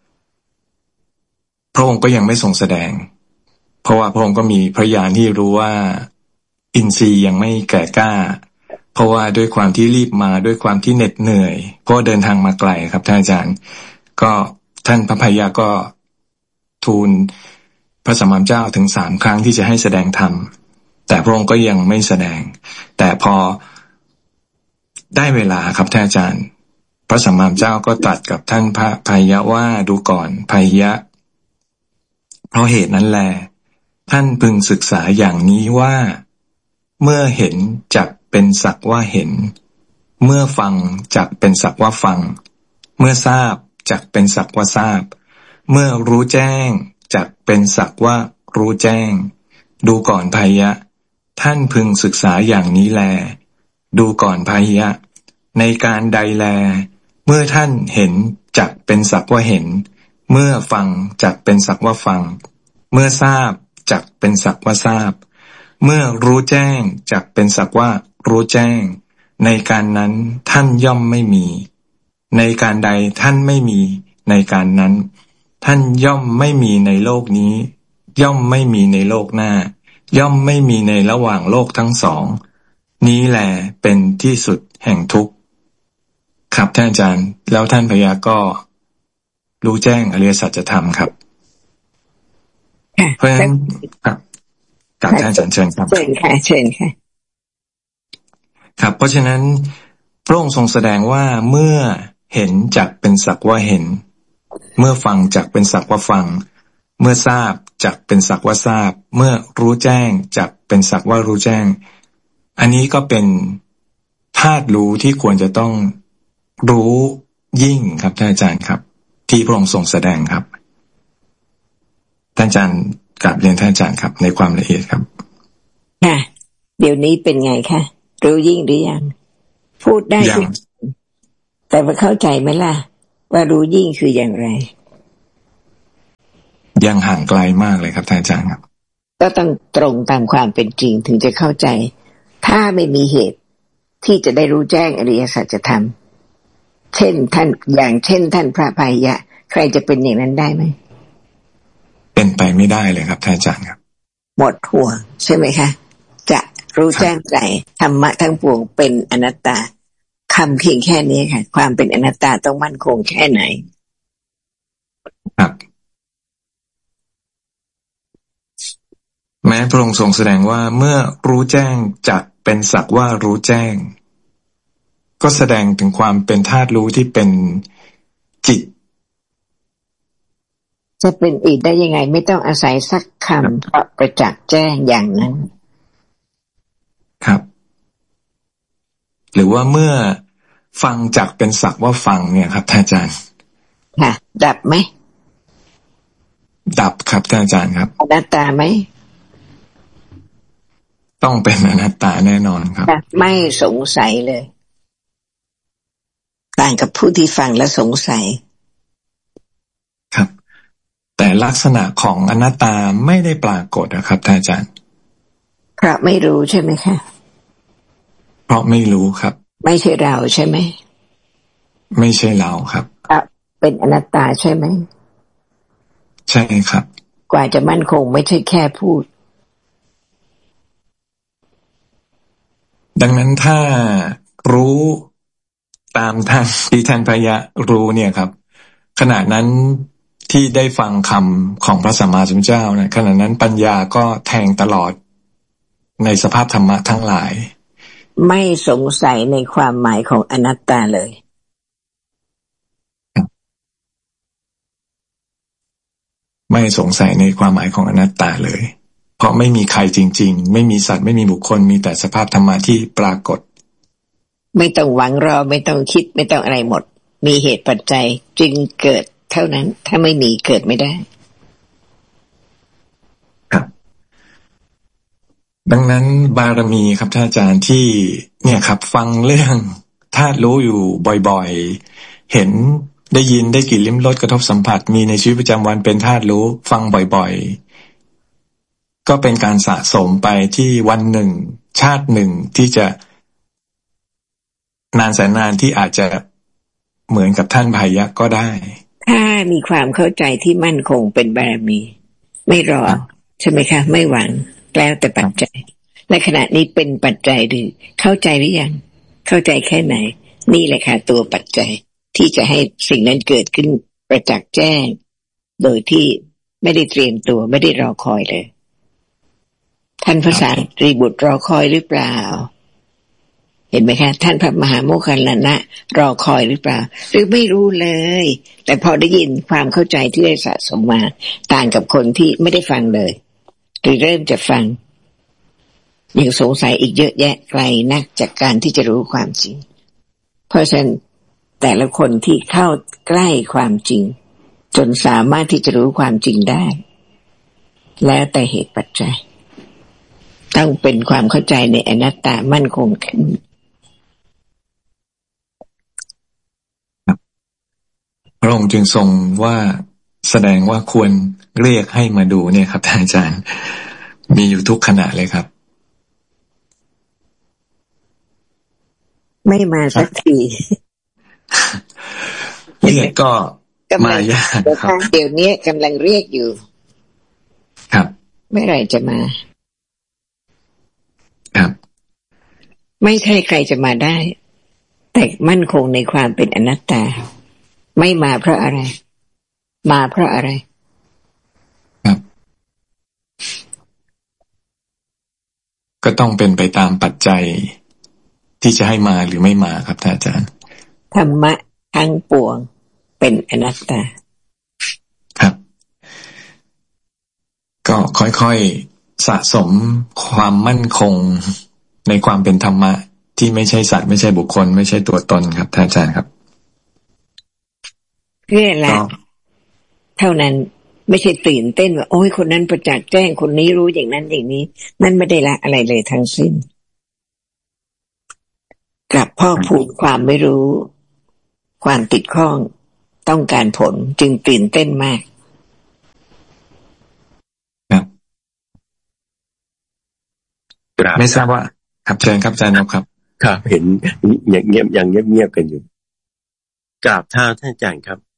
S5: พระองค์ก็ยังไม่ทรงแสดงเพราะว่าพระองค์ก็มีพระญาณที่รู้ว่าอินทรีย์ยังไม่แก่กล้าเพราะว่าด้วยความที่รีบมาด้วยความที่เหน็ดเหนื่อยเพราะเดินทางมาไกลครับท่านอาจารย์ก็ท่านพระภัยยะก็ทูลพระสัมมาสัมพุทธเจ้าถึงสามครั้งที่จะให้แสดงธรรมแต่พระองค์ก็ยังไม่แสดงแต่พอได้เวลาครับท่านอาจารย์พระสัมมาสัมพุทธเจ้าก็ตรัสกับท่านพระภัยยะว่าดูก่อนภัยยะเพราะเหตุนั้นแลท่านพึงศึกษาอย่างนี้ว่าเมื่อเห็นจักเป็นสักว่าเห็นเมื่อฟังจักเป็นสักว่าฟังเมื่อทราบจักเป็นสักว่าทราบเมื่อรู้แจ้งจักเป็นสักว่ารู้แจ้งดูก่อนภัยยะท่านพึงศึกษาอย่างนี้แลดูก่อนภัยยะในการใดแลเมื่อท่านเห็นจักเป็นสักว่าเห็นเมื่อฟังจักเป็นสักว่าฟังเมื่อทราบจักเป็นสักว่าทราบเมื่อรู้แจ้งจักเป็นสักว่ารู้แจ้งในการนั้นท่านย่อมไม่มีในการใดท่านไม่มีในการนั้นท่านย่อมไม่มีในโลกนี้ย่อมไม่มีในโลกหน้าย่อมไม่มีในระหว่างโลกทั้งสองนี้แหละเป็นที่สุดแห่งทุกข์ครับท่านอาจารย์แล้วท่านพญาก็รู้แจ้งอริยสัจธรรมครับเพราะฉะนั้นครับกราบท่านอาจารย์เชิญครับ
S1: เชิญค่ะเชิญค่ะ
S5: ครับเพราะฉะนั้นพระองค์ทรงแสดงว่าเมื่อเห็นจักเป็นสักว่าเห็นเมื่อฟังจักเป็นสักว่าฟังเมื่อทราบจักเป็นสักว่าทราบเมื่อรู้แจ้งจักเป็นสักว่ารู้แจ้งอันนี้ก็เป็นธาตุรู้ที่ควรจะต้องรู้ยิ่งครับท่านอาจารย์ครับที่พระองค์ทรงแสดงครับท่านอาจารย์กราบเรียนท่านอาจารย์ครับในความละเอียดครับ
S1: ค่ะเดี๋ยวนี้เป็นไงคะรู้ยิ่งหรือยังพูดได้ทุกแต่ว่าเข้าใจไหมล่ะว่ารู้ยิ่งคืออย่างไร
S5: ยังห่างไกลมากเลยครับท่านอาจารย์ครับ
S1: ก็ต้องตรงตามความเป็นจริงถึงจะเข้าใจถ้าไม่มีเหตุที่จะได้รู้แจ้งอริยสัจธรรมเช่นท่านอย่างเช่นท่านพระพายะใครจะเป็นอย่างนั้นได้ไหม
S5: เป็นไปไม่ได้เลยครับท่านอาจารย์ครับ
S1: หมดห่วงใช่ไหมคะจะรู้แจ้งใจธรรมะทั้งปวงเป็นอนัตตาคำเพียงแค่นี้ค่ะความเป็นอนัตตาต้องมั่นคงแค่ไหน
S5: ครับแม้พระองค์ทรงแสดงว่าเมื่อรู้แจ้งจักเป็นสักว่ารู้แจ้งก็แสดงถึงความเป็นธาตุรู้ที่เป็นจิต
S1: จะเป็นอีกได้ยังไงไม่ต้องอาศัยสักคำเพราะประจักษ์แจ้งอย่างนั้น
S5: ครับหรือว่าเมื่อฟังจักเป็นสักว่าฟังเนี่ยครับท่านอาจารย์
S1: ค่ะดับไหม
S5: ดับครับท่านอาจารย์ครับ
S1: อนัตตาไหม
S5: ต้องเป็นอนัตตาแน่นอนครับ
S1: ไม่สงสัยเลยต่างกับผู้ที่ฟังและสงสัย
S5: ครับแต่ลักษณะของอนัตตาไม่ได้ปรากฏนะครับท่านอาจารย์
S1: เพราะไม่รู้ใช่ไหมคะ
S5: เพราะไม่รู้ครับ
S1: ไม่ใช่เราใช่ไหม
S5: ไม่ใช่เราครับ
S1: เป็นอนัตตาใช่ไหม
S5: ใช่ครับ
S1: กว่าจะมั่นคงไม่ใช่แค่พูด
S5: ดังนั้นถ้ารู้ตามท่านที่ท่านพระยะรู้เนี่ยครับขณะนั้นที่ได้ฟังคำของพระสัมมาสัมพุทธเจ้านะขณะนั้นปัญญาก็แทงตลอดในสภาพธรรมะทั้งหลาย
S1: ไม่สงสัยในความหมายของอนัตตาเลย
S5: ไม่สงสัยในความหมายของอนัตตาเลยเพราะไม่มีใครจริงๆไม่มีสัตว์ไม่มีบุคคลมีแต่สภาพธรรมะที่ปรากฏ
S1: ไม่ต้องหวังรอไม่ต้องคิดไม่ต้องอะไรหมดมีเหตุปัจจัยจึงเกิดเท่านั้นถ้าไม่มีเกิดไม่ได้
S5: ครับดังนั้นบารมีครับท่านอาจารย์ที่เนี่ยครับฟังเรื่องธาตุรู้อยู่บ่อยๆเห็นได้ยินได้กลิ่นลิ้มรสกระทบสัมผัสมีในชีวิตประจำวันเป็นธาตุรู้ฟังบ่อยๆก็เป็นการสะสมไปที่วันหนึ่งชาติหนึ่งที่จะนานแสนนานที่อาจจะเหมือนกับท่านพายะก็ได้
S1: ถ้ามีความเข้าใจที่มั่นคงเป็นบารมีไม่รอใช่ไหมคะไม่หวังแล้วแต่ปัจจัยในขณะนี้เป็นปัจจัยหรือเข้าใจหรือยังเข้าใจแค่ไหนนี่แหละค่ะตัวปัจจัยที่จะให้สิ่งนั้นเกิดขึ้นประจักษ์แจ้งโดยที่ไม่ได้เตรียมตัวไม่ได้รอคอยเลยท่านพระสารีบุตรรอคอยหรือเปล่าเห็นไหมคะท่านพระมหาโมคคัลลานะรอคอยหรือเปล่าหรือไม่รู้เลยแต่พอได้ยินความเข้าใจที่ได้สะสมมาต่างกับคนที่ไม่ได้ฟังเลยหรือเริ่มจะฟังยังสงสัยอีกเยอะแยะไกลนักจากการที่จะรู้ความจริงเพราะฉะนั้นแต่ละคนที่เข้าใกล้ความจริงจนสามารถที่จะรู้ความจริงได้แล้วแต่เหตุปัจจัยต้องเป็นความเข้าใจในอนัตตามั่นคงขึ้น
S5: พระองค์จึงทรงว่าแสดงว่าควรเรียกให้มาดูเนี่ยครับท่านอาจารย์มีอยู่ทุกขณะเลยครับ
S1: ไม่มาสักที
S5: เรียกก็มายากครับ
S1: เดี๋ยวนี้กำลังเรียกอยู่
S5: ครับ
S1: เมื่อไหร่จะมา
S5: ครับ
S1: ไม่ใช่ใครจะมาได้แต่มั่นคงในความเป็นอนัตตาไม่มาเพราะอะไรมาเพราะอะไร
S5: ครับก็ต้องเป็นไปตามปัจจัยที่จะให้มาหรือไม่มาครับท่านอาจารย์
S1: ธรรมะทั้งปวงเป็นอนัตตา
S5: ครับก็ค่อยๆสะสมความมั่นคงในความเป็นธรรมะที่ไม่ใช่สัตว์ไม่ใช่บุคคลไม่ใช่ตัวตนครับท่านอาจารย์ครับ
S1: เพื่อละเท่านั้นไม่ใช่ตื่นเต้นว่าโอ้ยคนนั้นประจักษ์แจ้งคนนี้รู้อย่างนั้นอย่างนี้นั่นไม่ได้ละอะไรเลยทั้งสิ้นกลับพ่อพูดความไม่รู้ความติดข้องต้องการผลจึงตื่นเต้นมาก
S5: ครับไม่ทราบว่าครับเชิญครับอาจารย์ครับ
S2: ครับเห็นอย่างเงียบอย่างเงียบๆกันอยู่กราบเท้าท่านอาจารย์ครับ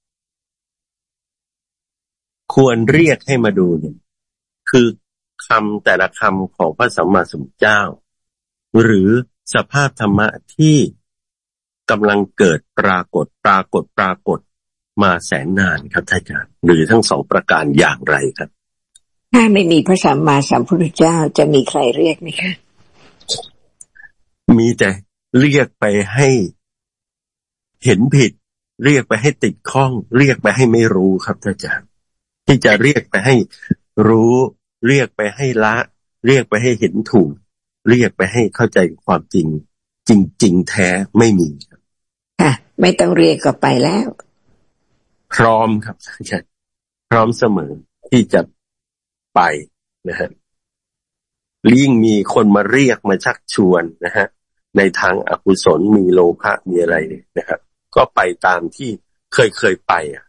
S2: ควรเรียกให้มาดูเนี่ยคือคำแต่ละคำของพระสัมมาสัมพุทธเจ้าหรือสภาพธรรมะที่กำลังเกิดปรากฏปรากฏปรากฏมาแสนนานครับท่านอาจารย์หรือทั้งสองประการอย่างไรครับ
S1: ถ้าไม่มีพระสัมมาสัมพุทธเจ้าจะมีใครเรียกไหมคะ
S2: มีแต่เรียกไปให้เห็นผิดเรียกไปให้ติดข้องเรียกไปให้ไม่รู้ครับท่านอาจารย์ที่จะเรียกไปให้รู้เรียกไปให้ละเรียกไปให้เห็นถูกเรียกไปให้เข้าใจความจริงจริงๆแท้ไม่มีครับ
S1: ค่ะไม่ต้องเรียกก็ไปแล้ว
S2: พร้อมครับท่านอาจารย์พร้อมเสมอที่จะไปนะฮะยิ่งมีคนมาเรียกมาชักชวนนะฮะในทางอกุศลมีโลภะมีอะไรนะครับก็ไปตามที่เคยเคยไปอ่ะ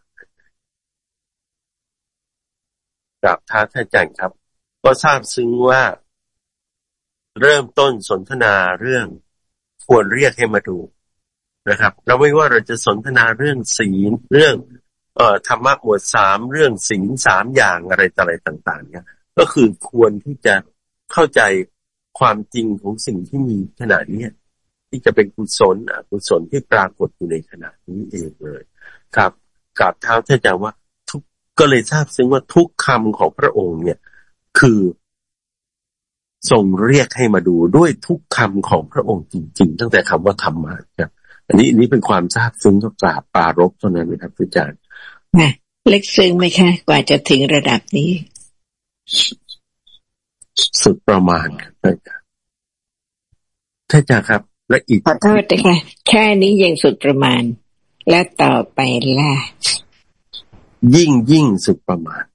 S2: กราบท้าท่านอาจารย์ครับก็ทราบซึ้งว่าเริ่มต้นสนทนาเรื่องควรเรียกให้มาดูนะครับเราไม่ว่าเราจะสนทนาเรื่องศีลเรื่องเอ่อธรรมะหมวดสามเรื่องศีลสามอย่างอะไรต่ออะไรต่างๆเนี่ยก็คือควรที่จะเข้าใจความจริงของสิ่งที่มีขณะนี้ที่จะเป็นกุศลอกุศลที่ปรากฏอยู่ในขณะนี้เองเลยครับกราบเท้าท่านอาจารย์ว่าทุกก็เลยทราบซึ้งว่าทุกคำของพระองค์เนี่ยคือทรงเรียกให้มาดูด้วยทุกคำของพระองค์จริงๆตั้งแต่คำว่าธรรมะครับอันนี้อันนี้เป็นความทราบซึ้งก็กราบปรารภเท่านั้นนะครับอาจารย์
S1: นะเล็กซึ้งไหมคะกว่าจะถึงระดับนี้
S2: สุดประมาณครับอาจารย์ท่านอาจารย์ครับและอีก
S1: ขอโทษนะคะแค่นี้ยังสุดประมาณและต่อไปล่ะ
S2: ยิ่งยิ่งสุดประมาณ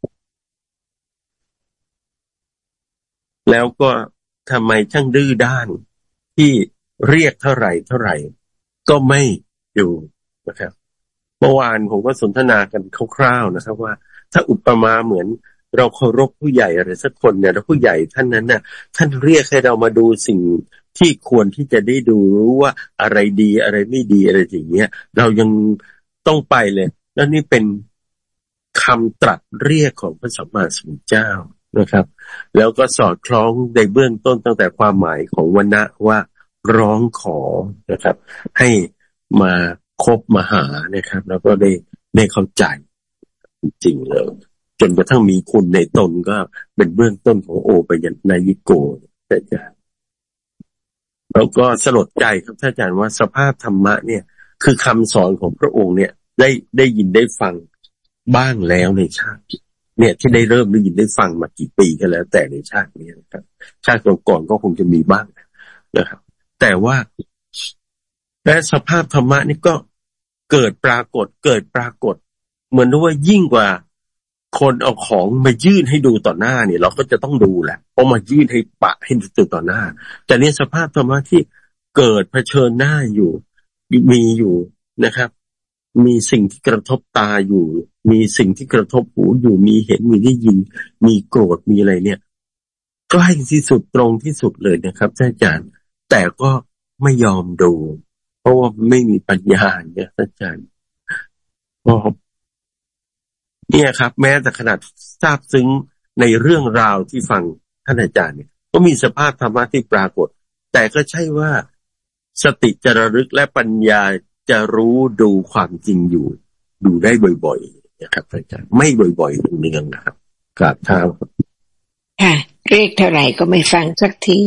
S2: แล้วก็ทำไมช่างดื้อด้านที่เรียกเท่าไหร่เท่าไหร่ก็ไม่อยู่นะครับเมื่อวานผมก็สนทนากันคร่าวๆนะครับว่าถ้าอุปมาเหมือนเราเคารพผู้ใหญ่อะไรสักคนเนี่ยแล้วผู้ใหญ่ท่านนั้นน่ะท่านเรียกให้เรามาดูสิ่งที่ควรที่จะได้ดูรู้ว่าอะไรดีอะไรไม่ดีอะไรอย่างเงี้ยเรายังต้องไปเลยแล้วนี่เป็นคำตรัสเรียกของพระสัมมาสัมพุทธเจ้านะครับแล้วก็สอดคล้องในเบื้องต้นตั้งแต่ความหมายของวรรณะว่าร้องขอนะครับให้มาคบมาหานะครับแล้วก็ได้ได้เข้าใจจริงๆเลยจนกระทั่งมีคุณในตนก็เป็นเบื้องต้นของโอปยัญญายิโกอาจารย์แล้วก็สลดใจครับท่านอาจารย์ว่าสภาพธรรมะเนี่ยคือคำสอนของพระองค์เนี่ยได้ได้ยินได้ฟังบ้างแล้วในชาติเนี่ยที่ได้เริ่มได้ยินได้ฟังมากี่ปีก็แล้วแต่ในชาตินี้นะครับชาติก่อนๆก็คงจะมีบ้างนะครับแต่ว่าและสภาพธรรมะนี่ก็เกิดปรากฏเกิดปรากฏเหมือนว่ายิ่งกว่าคนเอาของมายื่นให้ดูต่อหน้าเนี่ยเราก็จะต้องดูแหละเพราะมายื่นให้ปะให้ดูต่อหน้าแต่นี่สภาพธรรมะที่เกิดเผชิญหน้าอยู่มีอยู่นะครับมีสิ่งที่กระทบตาอยู่มีสิ่งที่กระทบหูอยู่มีเห็นมีได้ยินมีโกรธมีอะไรเนี่ยใกล้ที่สุดตรงที่สุดเลยนะครับท่านอาจารย์แต่ก็ไม่ยอมดูเพราะว่าไม่มีปัญญาเนี่ยท่านอาจารย์ก็เนี่ยครับแม้แต่ขนาดทราบซึ้งในเรื่องราวที่ฟังท่านอาจารย์เนี่ยก็มีสภาพธรรมะที่ปรากฏแต่ก็ใช่ว่าสติจะระลึกและปัญญาจะรู้ดูความจริงอยู่ดูได้บ่อยๆนะครับอาจารย์ไม่บ่อยๆเนืองๆนะครับกราบเท้า
S1: ค่ะเรียกเท่าไหร่ก็ไม่ฟังสักที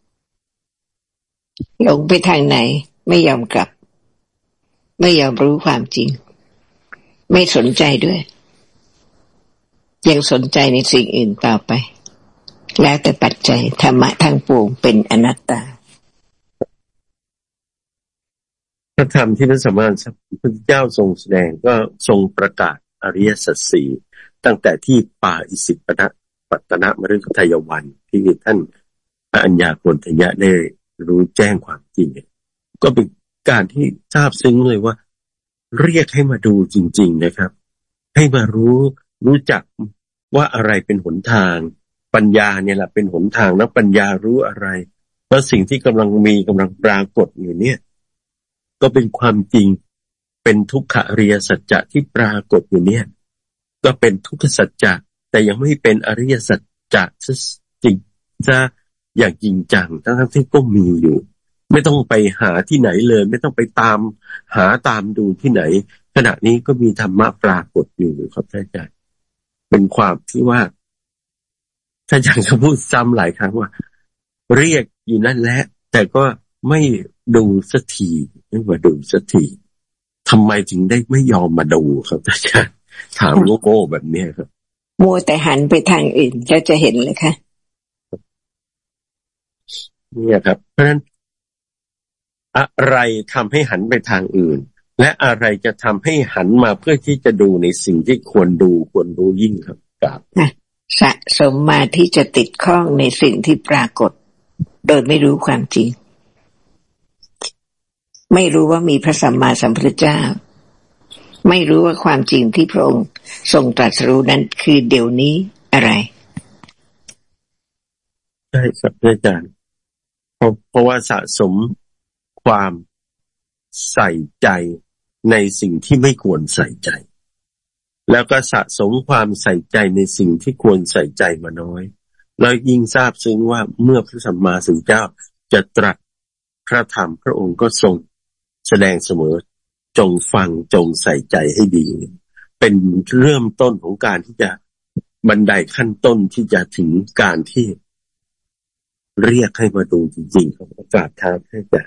S1: หลงไปทางไหนไม่ยอมกลับไม่ยอมรู้ความจริงไม่สนใจด้วยยังสนใจในสิ่งอื่นต่อไปแล้วแต่ปัจจัยธรรมะทั้งปวงเป็นอนัตตา
S2: พระธรรมที่พระสัมมาสัมพุทธเจ้าทรงแสดงก็ทรงประกาศอริยสัจสี่ตั้งแต่ที่ป่าอิสิปนะปัตตนมฤคทายวันที่ท่านอัญญาโกณฑัญญะได้รู้แจ้งความจริงก็เป็นการที่ทราบซึ้งเลยว่าเรียกให้มาดูจริงๆนะครับให้มารู้รู้จักว่าอะไรเป็นหนทางปัญญาเนี่ยแหละเป็นหนทางแล้วปัญญารู้อะไรแล้วสิ่งที่กำลังมีกำลังปรากฏอยู่เนี่ยก็เป็นความจริงเป็นทุกขอริยสัจจะที่ปรากฏอยู่เนี่ยก็เป็นทุกขสัจจะแต่ยังไม่เป็นอริยสัจจะจริงจะอย่างจริงจังทั้งๆที่ก็มีอยู่ไม่ต้องไปหาที่ไหนเลยไม่ต้องไปตามหาตามดูที่ไหนขณะนี้ก็มีธรรมะปรากฏอยู่ครับท่านอาจารย์เป็นความที่ว่าท่านอาจารย์ก็พูดซ้ำหลายครั้งว่าเรียกอยู่นั่นแหละแต่ก็ไม่ดูสักทีไม่มาดูสักทีทำไมถึงได้ไม่ยอมมาดูครับท่านอาจารย์ถามโง่ๆแบบนี้ครับ
S1: มัวแต่หันไปทางอื่นจะจะเห็นเลยค่ะ
S2: เนี่ยครับเพราะฉะนั้นอะไรทำให้หันไปทางอื่นและอะไรจะทำให้หันมาเพื่อที่จะดูในสิ่งที่ควรดูควรรู้ยิ่งครับครับ
S1: สะสมมาที่จะติดข้องในสิ่งที่ปรากฏโดยไม่รู้ความจริงไม่รู้ว่ามีพระสัมมาสัมพุทธเจ้าไม่รู้ว่าความจริงที่พระองค์ทรงตรัสรู้นั้นคือเดี๋ยวนี้อะไร
S2: ใช่ครับอาจารย์เพราะเพราะว่าสะสมความใส่ใจในสิ่งที่ไม่ควรใส่ใจแล้วก็สะสมความใส่ใจในสิ่งที่ควรใส่ใจมาน้อยแล้วยิ่งทราบซึ้งว่าเมื่อพระสัมมาสัมพุทธเจ้าจะตรัสพระธรรมพระองค์ก็ทรงแสดงเสมอจงฟังจงใส่ใจให้ดีเป็นเริ่มต้นของการที่จะบันไดขั้นต้นที่จะถึงการที่เรียกให้มาดูจริงๆของโอกาสท้าให้จะ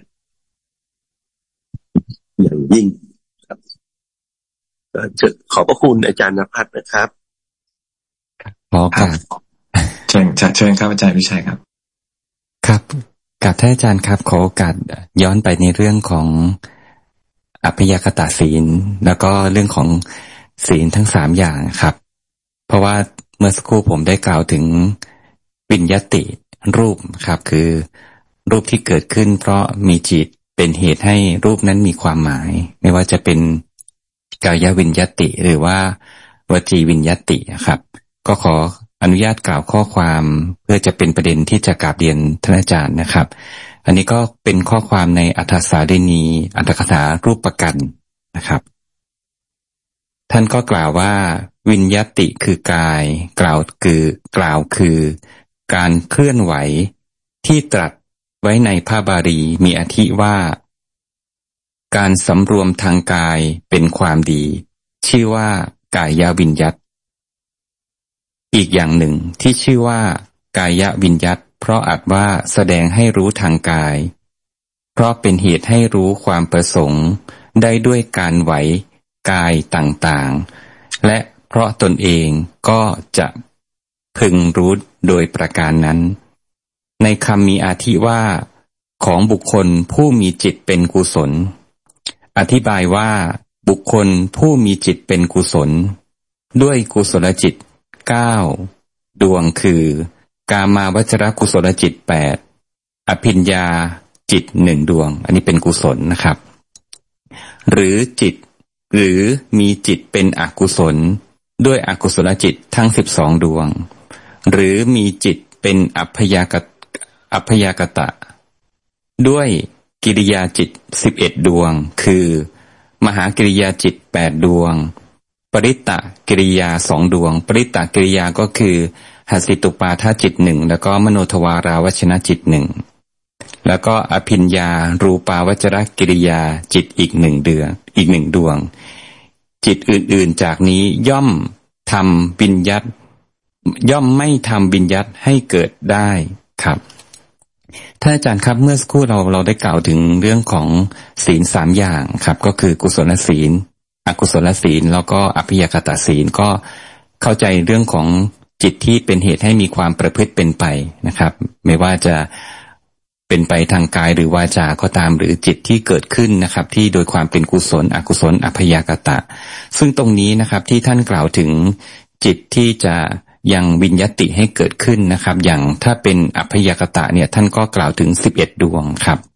S2: อย่างยิ่งครับจะขอบพระคุณอาจารย์ณภัทรนะครับ
S4: ขอครับ
S5: เชิญเชิญครับอาจารย์วิชัยครับ
S4: ครับกับท่านอาจารย์ครับขอโอกาสย้อนไปในเรื่องของอัพยคตศีลแล้วก็เรื่องของศีลทั้งสามอย่างครับเพราะว่าเมื่อสักครู่ผมได้กล่าวถึงวิญญาติรูปครับคือรูปที่เกิดขึ้นเพราะมีจิตเป็นเหตุให้รูปนั้นมีความหมายไม่ว่าจะเป็นกายวิญญาติหรือว่าวจีวิญญาติครับก็ขออนุญาตกล่าวข้อความเพื่อจะเป็นประเด็นที่จะกราบเรียนท่านอาจารย์นะครับอันนี้ก็เป็นข้อความในอัฏฐสาลีนีอัตถกถารูปประกันนะครับท่านก็กล่าวว่าวิญญาติคือกายกล่าวคือกล่าวคือการเคลื่อนไหวที่ตรัสไว้ในพระบาลีมีอธิว่าการสำรวมทางกายเป็นความดีชื่อว่ากายวิญญัตอีกอย่างหนึ่งที่ชื่อว่ากายวิญญัตเพราะอาจว่าแสดงให้รู้ทางกายเพราะเป็นเหตุให้รู้ความประสงค์ได้ด้วยการไหวกายต่างๆและเพราะตนเองก็จะพึงรู้โดยประการนั้นในคำมีอาทิว่าของบุคคลผู้มีจิตเป็นกุศลอธิบายว่าบุคคลผู้มีจิตเป็นกุศลด้วยกุศลจิตเก้าดวงคือกามาวจรกุศลจิตแปดอภิญญาจิตหนึ่งดวงอันนี้เป็นกุศลนะครับหรือจิตหรือมีจิตเป็นอกุศลด้วยอกุศลจิตทั้งสิบสองดวงหรือมีจิตเป็นอัพยากตอัพยากตะด้วยกิริยาจิตสิบเอ็ดดวงคือมหากิริยาจิตแปดดวงปริตตกิริยาสองดวงปริตตกิริยาก็คือหสิตุปาทจิตหนึ่งแล้วก็มโนทวาราวชนะจิตหนึ่งแล้วก็อภิญญารูปาวจรกิริยาจิตอีกหนึ่งเดือนอีกหนึ่งดวงจิตอื่นๆจากนี้ย่อมทำวิญญัตย่อมไม่ทำวิญญัตให้เกิดได้ครับท่านอาจารย์ครับเมื่อสักครู่เราเราได้กล่าวถึงเรื่องของศีลสามอย่างครับก็คือกุศลศีลอกุศลศีลแล้วก็อภิยคตศีลก็เข้าใจเรื่องของจิตที่เป็นเหตุให้มีความประพฤติเป็นไปนะครับไม่ว่าจะเป็นไปทางกายหรือวาจาก็ตามหรือจิตที่เกิดขึ้นนะครับที่โดยความเป็นกุศลอกุศลอภิยคตะซึ่งตรงนี้นะครับที่ท่านกล่าวถึงจิตที่จะยังวิญญาติให้เกิดขึ้นนะครับอย่างถ้าเป็นอภิยคตะเนี่ยท่านก็กล่าวถึงสิบเอ็ดดวงครับ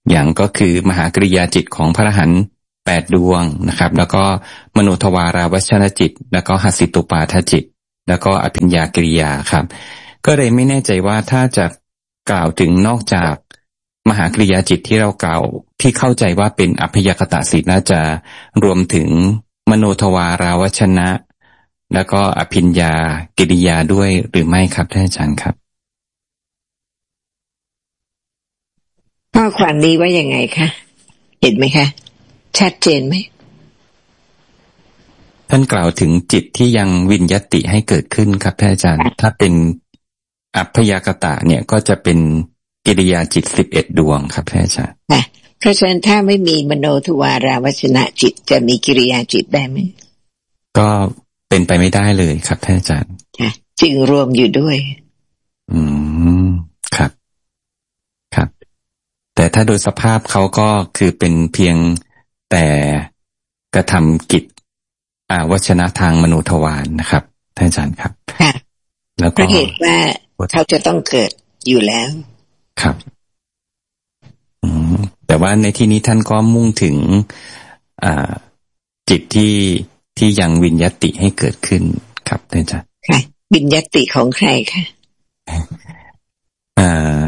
S4: อย่างก็คือมหากริยาจิตของพระอรหันต์แปดดวงนะครับแล้วก็มโนทวาราวัชรจิตแล้วก็หัสสิตุปาทจิตแล้วก็อภิญญากริยาครับก็เลยไม่แน่ใจว่าถ้าจะกล่าวถึงนอกจากมหากริยาจิตที่เรากล่าวที่เข้าใจว่าเป็นอภิยคตสีน่าจะรวมถึงมโนทวาราวชนะแล้วก็อภิญญากิริยาด้วยหรือไม่ครับท่านอาจารย์ครับ
S1: ข้อความนี้ว่ายังไงคะเห็นไหมคะชัดเจนไหม
S4: ท่านกล่าวถึงจิตที่ยังวิญญัติให้เกิดขึ้นครับท่านอาจารย์ถ้าเป็นอัพยากตะเนี่ยก็จะเป็นกิริยาจิตสิบเอ็ดดวงครับท่านอาจารย์
S1: เพราะฉะนั้นถ้าไม่มีมโนทวาราวชนะจิตจะมีกิริยาจิตได้ไหม
S4: ก็เป็นไปไม่ได้เลยครับท่านอาจารย์
S1: จึงรวมอยู่ด้วย
S4: อืมครับครับแต่ถ้าโดยสภาพเขาก็คือเป็นเพียงแต่กระทำกิจอาวชนะทางมโนทวารนะครับท่านอาจารย์ครับ
S1: ค่ะแล้วก็เหตุว่าเขาจะต้องเกิดอยู่แล้ว
S4: ครับอืมแต่ว่าในที่นี้ท่านก็มุ่งถึงอ่าจิตที่ที่ยังวิญญัติให้เกิดขึ้นครับท่านอาจารย์
S1: ค่ะวิญญัติของใครคะ
S4: อ่า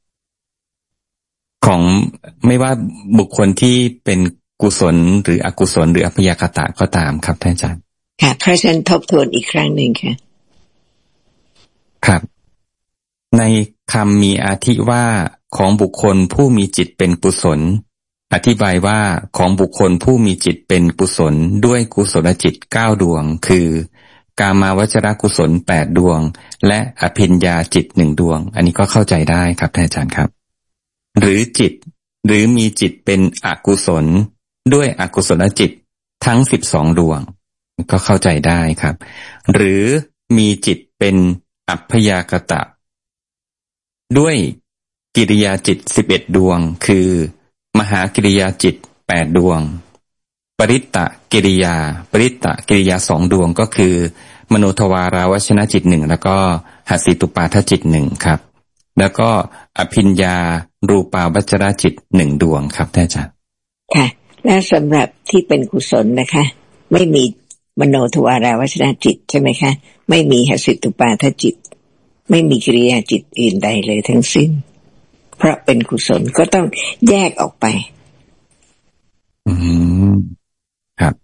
S4: ของไม่ว่าบุคคลที่เป็นกุศลหรืออกุศลหรืออัพยากตะก็ตามครับท่านอาจารย์
S1: ค่ะเพราะฉะนั้นทบทวนอีกครั้งหนึ่งค่ะ
S4: ครับในคำมีอาทิว่าของบุคคลผู้มีจิตเป็นกุศลอธิบายว่าของบุคคลผู้มีจิตเป็นกุศลด้วยกุศลจิตเก้าดวงคือกามาวจรกุศลแปดดวงและอภิญญาจิตหนึ่งดวงอันนี้ก็เข้าใจได้ครับท่านอาจารย์ครับหรือจิตหรือมีจิตเป็นอกุศลด้วยอกุศลจิตทั้งสิบสองดวงก็เข้าใจได้ครับหรือมีจิตเป็นอัพยากตะด้วยกิริยาจิตสิบเอ็ดดวงคือมหากิริยาจิตแปดดวงปริตตกิริยาปริตตกิริยาสองดวงก็คือมโนทวาราวชนะจิตหนึ่งแล้วก็หัสสิตุปาทจิตหนึ่งครับแล้วก็อภิญญารูปาวัจรจิตหนึ่งดวงครับท่านอาจารย์
S1: ค่ะและสำหรับที่เป็นกุศลนะคะไม่มีมโนทวาราวชนะจิตใช่ไหมคะไม่มีหัสสิตุปาทจิตไม่มีกิริยาจิตอื่นใดเลยทั้งสิ้นเพราะเป็นกุศลก็ต้องแยกออกไป
S4: อืมครับ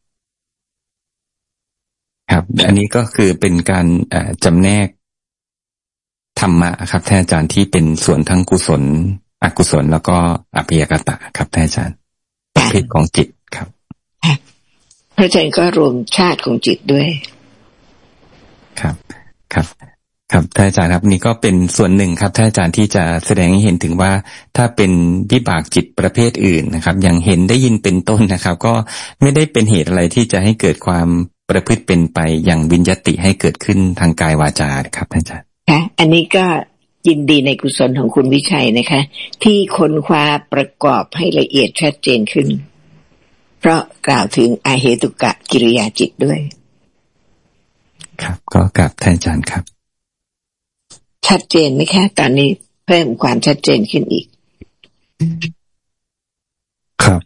S4: ครับอันนี้ก็คือเป็นการจำแนกธรรมะครับท่านอาจารย์ที่เป็นส่วนทั้งกุศลอกุศลแล้วก็อภิยกตะครับท่านอาจารย์ประเภทของจิตครับ
S1: พระอาจารย์ก็รวมชาติของจิตด้วย
S4: ครับครับครับท่านอาจารย์ครับนี่ก็เป็นส่วนหนึ่งครับท่านอาจารย์ที่จะแสดงให้เห็นถึงว่าถ้าเป็นวิบากจิตประเภทอื่นนะครับอย่างเห็นได้ยินเป็นต้นนะครับก็ไม่ได้เป็นเหตุอะไรที่จะให้เกิดความประพฤติเป็นไปอย่างวิญญัติให้เกิดขึ้นทางกายวาจาครับท่านอาจารย์
S1: ค่ะอันนี้ก็ยินดีในกุศลของคุณวิชัยนะคะที่ค้นคว้าประกอบให้ละเอียดชัดเจนขึ้นเพราะกล่าวถึงอาเหตุกะกิริยาจิตด้วย
S4: ครับก็กราบท่านอาจารย์ครับ
S1: ชัดเจนไหมคะตอนนี้เพิ่มความชัดเจนขึ้นอีก
S7: ครับ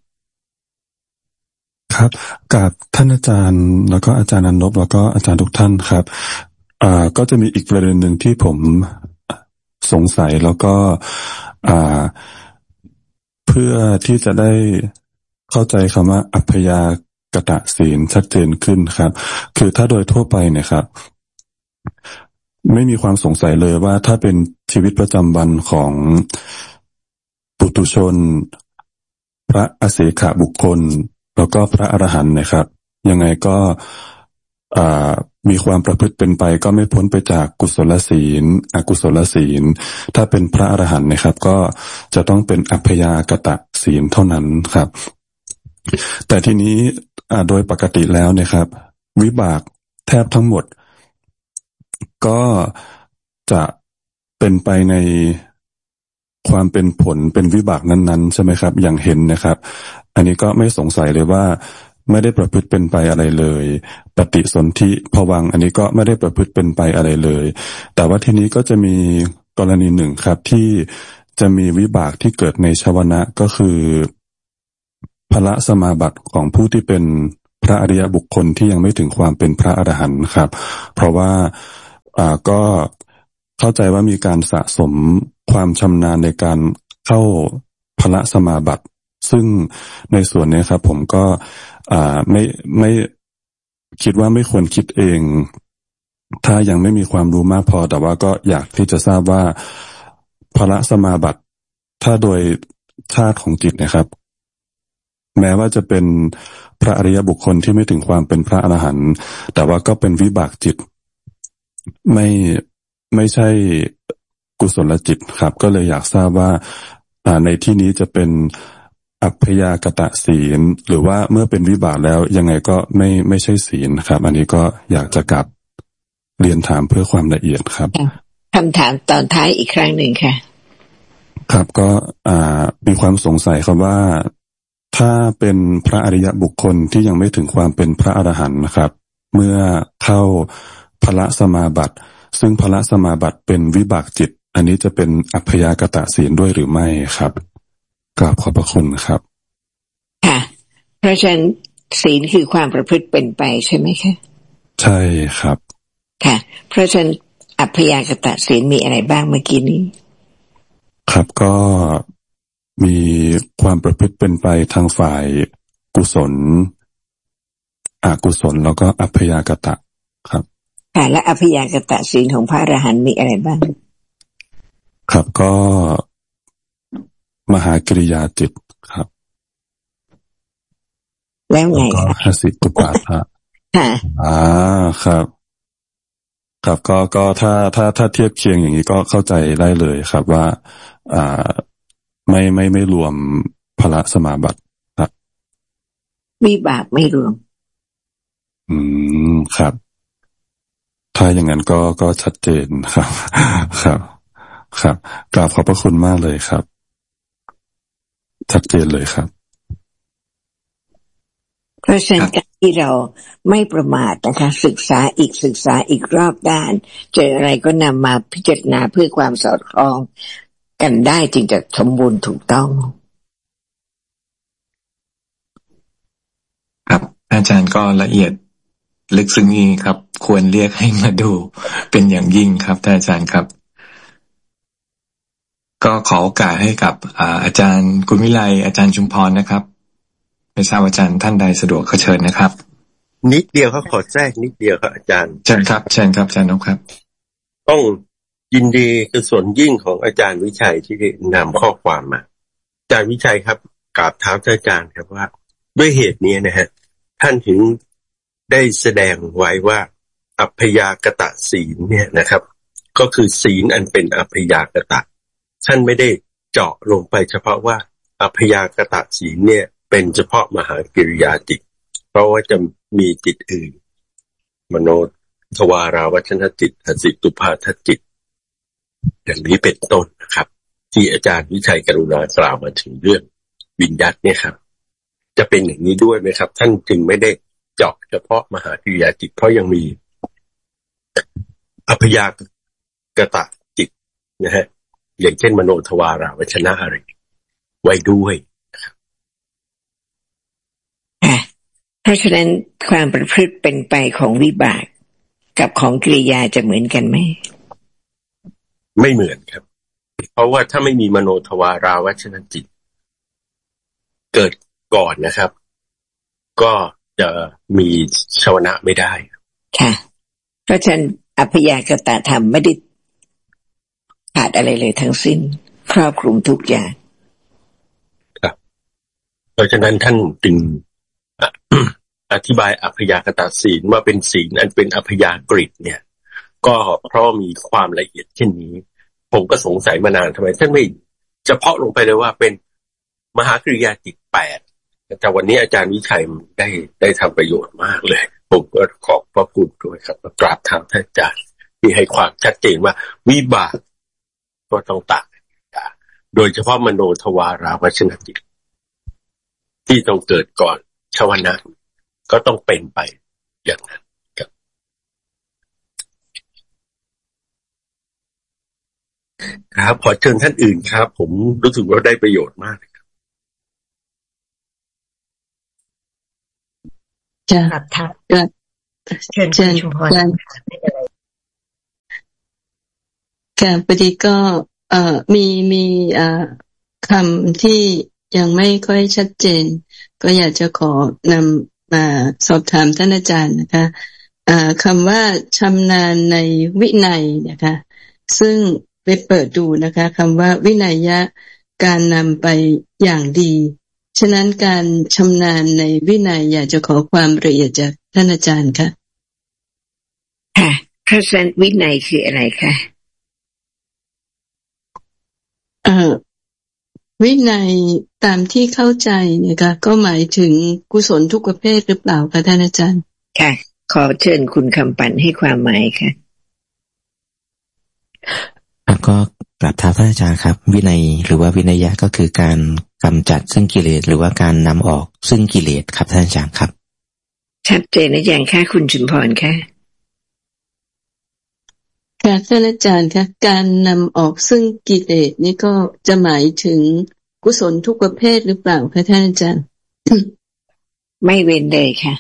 S7: ครับกับท่านอาจารย์แล้วก็อาจารย์อนุพแล้วก็อาจารย์ทุกท่านครับอ่าก็จะมีอีกประเด็นหนึ่งที่ผมสงสัยแล้วก็อ่าเพื่อที่จะได้เข้าใจคำว่าอัพยากตศีลชัดเจนขึ้นครับคือถ้าโดยทั่วไปเนี่ยครับไม่มีความสงสัยเลยว่าถ้าเป็นชีวิตประจำวันของปุถุชนพระอเสขบุคคลแล้วก็พระอรหันต์นะครับยังไงก็อ่ามีความประพฤติเป็นไปก็ไม่พ้นไปจากกุศลศีลอกุศลศีลถ้าเป็นพระอรหันต์นะครับก็จะต้องเป็นอัพยากตศีลเท่านั้นครับแต่ทีนี้โดยปกติแล้วนะครับวิบากแทบทั้งหมดก็จะเป็นไปในความเป็นผลเป็นวิบากนั้นๆใช่ไหมครับอย่างเห็นนะครับอันนี้ก็ไม่สงสัยเลยว่าไม่ได้ประพฤติเป็นไปอะไรเลยปฏิสนธิภวังค์อันนี้ก็ไม่ได้ประพฤติเป็นไปอะไรเลยแต่ว่าทีนี้ก็จะมีกรณีหนึ่งครับที่จะมีวิบากที่เกิดในชวนะก็คือพละสมาบัติของผู้ที่เป็นพระอริยบุคคลที่ยังไม่ถึงความเป็นพระอรหันต์ครับเพราะว่าอ่าก็เข้าใจว่ามีการสะสมความชำนาญในการเข้าพละสมาบัติซึ่งในส่วนนี้ครับผมก็อ่าไม่ไม่คิดว่าไม่ควรคิดเองถ้ายังไม่มีความรู้มากพอแต่ว่าก็อยากที่จะทราบว่าพละสมาบัติถ้าโดยชาติของจิตนะครับแม้ว่าจะเป็นพระอริยบุคคลที่ไม่ถึงความเป็นพระอรหันต์แต่ว่าก็เป็นวิบากจิตไม่ไม่ใช่กุศลจิตครับก็เลยอยากทราบว่าในที่นี้จะเป็นอัพยากตศีลหรือว่าเมื่อเป็นวิบากแล้วยังไงก็ไม่ไม่ใช่ศีลครับอันนี้ก็อยากจะกลับเรียนถามเพื่อความละเอียดครับ
S1: คำถามตอนท้ายอีกครั้งหนึ่งค่ะ
S7: ครับก็อ่ามีความสงสัยครับว่าถ้าเป็นพระอริยบุคคลที่ยังไม่ถึงความเป็นพระอรหันต์นะครับเมื่อเข้าพละสมาบัติซึ่งพละสมาบัติเป็นวิบากจิตอันนี้จะเป็นอัพยากตศีลด้วยหรือไม่ครับกราบขอบพระคุณครับ
S1: ค่ะเพราะฉะนั้นศีลคือความประพฤติเป็นไปใช่ไหมคะ
S7: ใช่ครับ
S1: ค่ะเพราะฉะนั้นอัพยากตศีลมีอะไรบ้างเมื่อกี้นี้
S7: ครับก็มีความประพฤติเป็นไปทางฝ่ายกุศลอกุศลแล้วก็อัพยากตะครับ
S1: ค่ะและอัพยากตศีลของพระอรหันต์มีอะไรบ้าง
S7: ครับก็มหากริยาจิตครับ
S1: แล้วไง
S7: ก็หสิตุปาทะ
S1: ค่ะ
S7: อ่าครับครับก็ก็ถ้าถ้าถ้าเทียบเคียงอย่างนี้ก็เข้าใจได้เลยครับว่าอ่าไม่ไม่ไม่รวมพละสมาบัติครับ
S1: วิบากไม่รวม
S7: อืมครับถ้าอย่างนั้นก็ก็ชัดเจนครับครับครับกราบขอบพระคุณมากเลยครับชัดเจนเลยครับ
S1: เพราะฉะนั้นการที่เราไม่ประมาทนะคะศึกษาอีกศึกษาอีกรอบด้านเจออะไรก็นำมาพิจารณาเพื่อความสอดคล้องกันได้จึงจะสมบูรณ์ถูกต้อง
S5: ครับอาจารย์ก็ละเอียดลึกซึ้งจริงครับควรเรียกให้มาดูเป็นอย่างยิ่งครับท่านอาจารย์ครับก็ขอโอกาสให้กับอาจารย์กุลวิไลอาจารย์ชุมพรนะครับไม่ทราบอาจารย์ท่านใดสะดวกเชิญนะครับ
S2: นิดเดียวครับขอแทรกนิดเดียวครับอาจารย์
S5: เชิญครับเชิญครับอาจารย์นพครับ
S2: ต้องยินดีคือส่วนยิ่งของอาจารย์วิชัยที่นำข้อความมาอาจารย์วิชัยครับกราบเท้าอาจารย์ครับว่าด้วยเหตุนี้นะฮะท่านถึงได้แสดงไว้ว่าอัพยากตศีลเนี่ยนะครับก็คือศีลอันเป็นอัพยากตะท่านไม่ได้เจาะลงไปเฉพาะว่าอัพยากตศีลเนี่ยเป็นเฉพาะมหากิริยาจิตเพราะว่าจะมีจิตอื่นมโนทวาราวัชนจิตหสิตุภาทจิตอย่างนี้เป็นต้นนะครับที่อาจารย์วิชัยกรุณากล่าวมาถึงเรื่องวิญญัตเนี่ยครับจะเป็นอย่างนี้ด้วยไหมครับท่านจึงไม่ได้เจาะเฉพาะมหากิริยาจิตเพราะยังมีอัพยากตจิตนะฮะอย่างเช่นมโนทวาราวัชนะอะไรไว้ด้วย
S1: เพราะฉะนั้นความประพฤติเป็นไปของวิบากกับของกิริยาจะเหมือนกันไหม
S2: ไม่เหมือนครับเพราะว่าถ้าไม่มีมโนทวาราวัชนจิตเกิดก่อนนะครับก็จะมีชวนะไม่ได้
S1: ค่ะเพราะฉะนั้นอัพยากตธรรมไม่ได้ขาดอะไรเลยทั้งสิ้นครอบคลุมทุกอย่าง
S2: ครับเพราะฉะนั้นท่านจึงอธิบายอัพยากตศีลว่าเป็นศีลอันเป็นอัพยากฤตเนี่ยก็เพราะมีความละเอียดเช่นนี้ผมก็สงสัยมานานทำไมท่านไม่เฉพาะลงไปเลยว่าเป็นมหากริยาจิตแปดแต่วันนี้อาจารย์วิชัยได้ได้ทำประโยชน์มากเลยผมก็ขอบพระคุณด้วยครับกราบเท้าท่านอาจารย์ที่ให้ความชัดเจนว่าวิบากก็ต้องตัดโดยเฉพาะมโนทวาราวัชนจิตที่ต้องเกิดก่อนชวนะก็ต้องเป็นไปอย่างนั้นครับครับขอเชิญท่านอื่นครับผมรู้สึกว่าได้ประโยชน์มากครับ
S8: จะครับท่านเชิญคุณชุมพรค่ะพอดีก็เอ่อมีมีเอ่อคำที่ยังไม่ค่อยชัดเจนก็อยากจะขอนำมาสอบถามท่านอาจารย์นะคะเอ่อคำว่าชำนาญในวินัยนะคะซึ่งไปเปิดดูนะคะคำว่าวินัยยะการนำไปอย่างดีฉะนั้นการชำนาญในวินัยอยากจะขอความละเอียดจากท่านอาจารย์ค่ะ
S1: ค่ะข้าศึกวินัยคืออะไรคะ
S8: เอ่อวินัยตามที่เข้าใจเนี่ยค่ะก็หมายถึงกุศลทุกประเภทหรือเปล่าคะท่านอาจารย์
S1: ค่ะขอเชิญคุณคำปั่นให้ความหมายค่ะ
S3: ครับก็กราบเท้าท่านอาจารย์ครับวินัยหรือว่าวินัยยะก็คือการกำจัดซึ่งกิเลสหรือว่าการนำออกซึ่งกิเลสครับท่านอาจารย์ครับ
S1: ชัดเจนนะอย่างค่ะคุณชุมพรค่ะ
S8: ค่ะท่านอาจารย์คะการนำออกซึ่งกิเลสนี่ก็จะหมายถึงกุศลทุกประเภทหรือเปล่าคะท่านอาจารย์
S1: ไม่เว้นเลยค่ะ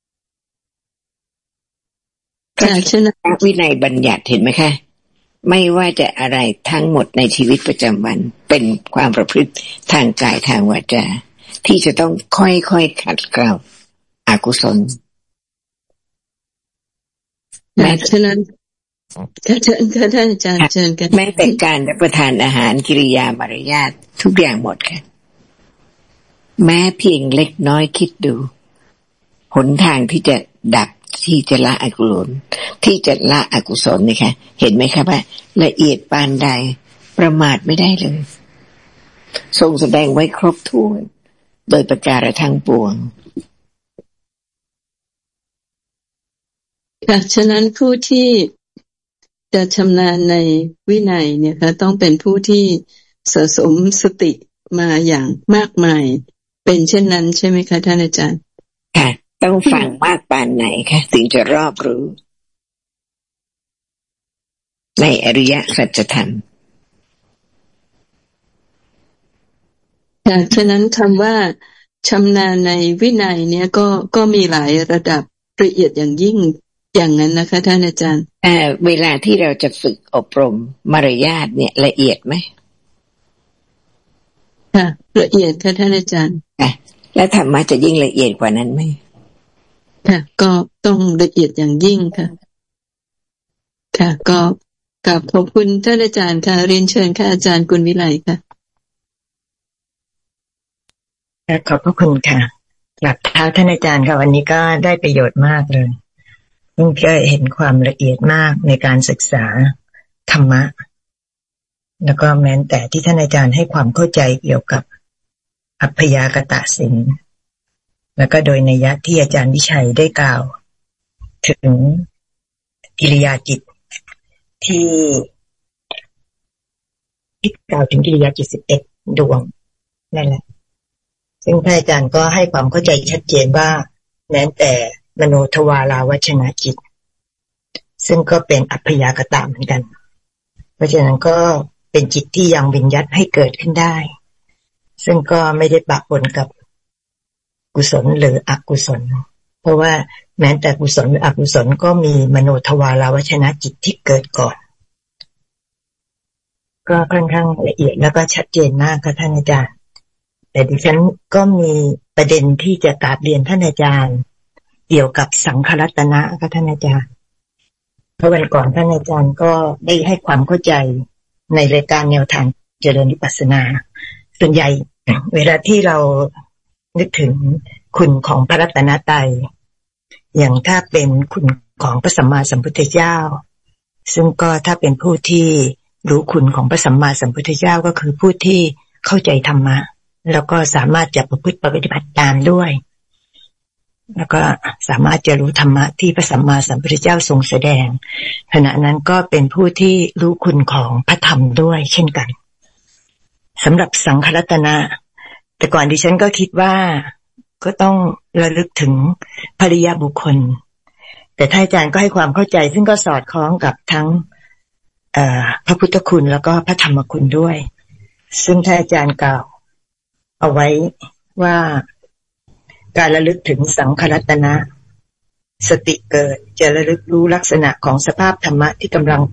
S8: ค่ะฉะนั้น
S1: วินัยบัญญัติเห็นไหมคะไม่ว่าจะอะไรทั้งหมดในชีวิตประจำวันเป็นความประพฤติทางกายทางวาจาที่จะต้องค่อยๆขัดเกลาอกุศล
S8: แม้ฉะนั้นค่ะเชิญค่ะท่านอาจารย์เชิญกัน
S1: แม้แต่การรับประทานอาหารกิริยามารยาททุกอย่างหมดค่ะแม้เพียงเล็กน้อยคิดดูหนทางที่จะดับที่จะละอกุศลที่จะละอกุศลนี่ค่ะเห็นไหมครับว่าละเอียดปานใดประมาทไม่ได้เลยทรงแสดงไว้ครบถ้วนโดยประการทั้งปวง
S8: ค่ะฉะนั้นผู้ที่จะชำนาญในวินัยเนี่ยค่ะต้องเป็นผู้ที่สะสมสติมาอย่างมากมายเป็นเช่นนั้นใช่ไหมคะท่านอาจารย์
S1: ค่ะต้องฟังมากปานไหนคะถึงจะรอบรู้ในอริยสัจธรรม
S8: ค่ะฉะนั้นคำว่าชำนาญในวินัยเนี่ยก็ก็มีหลายระดับละเอียดอย่างยิ่งอย่างนั้นนะคะท่านอาจารย์
S1: เอ่อเวลาที่เราจะฝึกอบรมมารยาทเนี่ยละเอียดไหม
S8: ค่ะละเอียดค่ะท่านอาจารย์
S1: ค่ะแล้วธรรมะจะยิ่งละเอียดกว่านั้นไหม
S8: ค่ะก็ต้องละเอียดอย่างยิ่งค่ะค่ะก็กราบขอบคุณท่านอาจารย์ค่ะเรียนเชิญค่ะอาจารย์กุลวิไลค่ะ
S9: ขอบพระคุณค่ะกราบเท้าท่านอาจารย์ค่ะวันนี้ก็ได้ประโยชน์มากเลยเพิ่งก็เห็นความละเอียดมากในการศึกษาธรรมะแล้วก็แม้แต่ที่ท่านอาจารย์ให้ความเข้าใจเกี่ยวกับอัพพยากตสินแล้วก็โดยนัยยะที่อาจารย์วิชัยได้กล่าวถึงกิริยาจิตที่ที่กล่าวถึงกิริยาจิตสิบเอ็ดดวงนั่นแหละซึ่งท่านอาจารย์ก็ให้ความเข้าใจชัดเจนว่าแม้แต่มโนทวาราวชนะจิตซึ่งก็เป็นอัพพยากตเหมือนกันเพราะฉะนั้นก็เป็นจิตที่ยังวิญญัติให้เกิดขึ้นได้ซึ่งก็ไม่ได้ปะปนกับกุศลหรืออกุศลเพราะว่าแม้แต่กุศลหรืออกุศลก็มีมโนทวาราวชนะจิตที่เกิดก่อนก็ค่อนข้างละเอียดแล้วก็ชัดเจนมากค่ะท่านอาจารย์แต่ดิฉันก็มีประเด็นที่จะกราบเรียนท่านอาจารย์เกี่ยวกับสังขรัตนะค่ะท่านอาจารย์เพราะวันก่อนท่านอาจารย์ก็ได้ให้ความเข้าใจในรายการแนวทางเจริญวิปัสสนาส่วนใหญ่เวลาที่เรานึกถึงคุณของพระรัตนตรัยอย่างถ้าเป็นคุณของพระสัมมาสัมพุทธเจ้าซึ่งก็ถ้าเป็นผู้ที่รู้คุณของพระสัมมาสัมพุทธเจ้าก็คือผู้ที่เข้าใจธรรมะแล้วก็สามารถจะประพฤติปฏิบัติตามด้วยแล้วก็สามารถจะรู้ธรรมะที่พระสัมมาสัมพุทธเจ้าทรงแสดงขณะนั้นก็เป็นผู้ที่รู้คุณของพระธรรมด้วยเช่นกันสำหรับสังขรัตนะแต่ก่อนดิฉันก็คิดว่าก็ต้องระลึกถึงภริยบุคคลแต่ท่านอาจารย์ก็ให้ความเข้าใจซึ่งก็สอดคล้องกับทั้งเอ่อพระพุทธคุณแล้วก็พระธรรมคุณด้วยซึ่งท่านอาจารย์กล่าวเอาไว้ว่าการระลึกถึงสังขรัตนะสติเกิดจะระลึกรู้ลักษณะของสภาพธรรมะที่กำลัง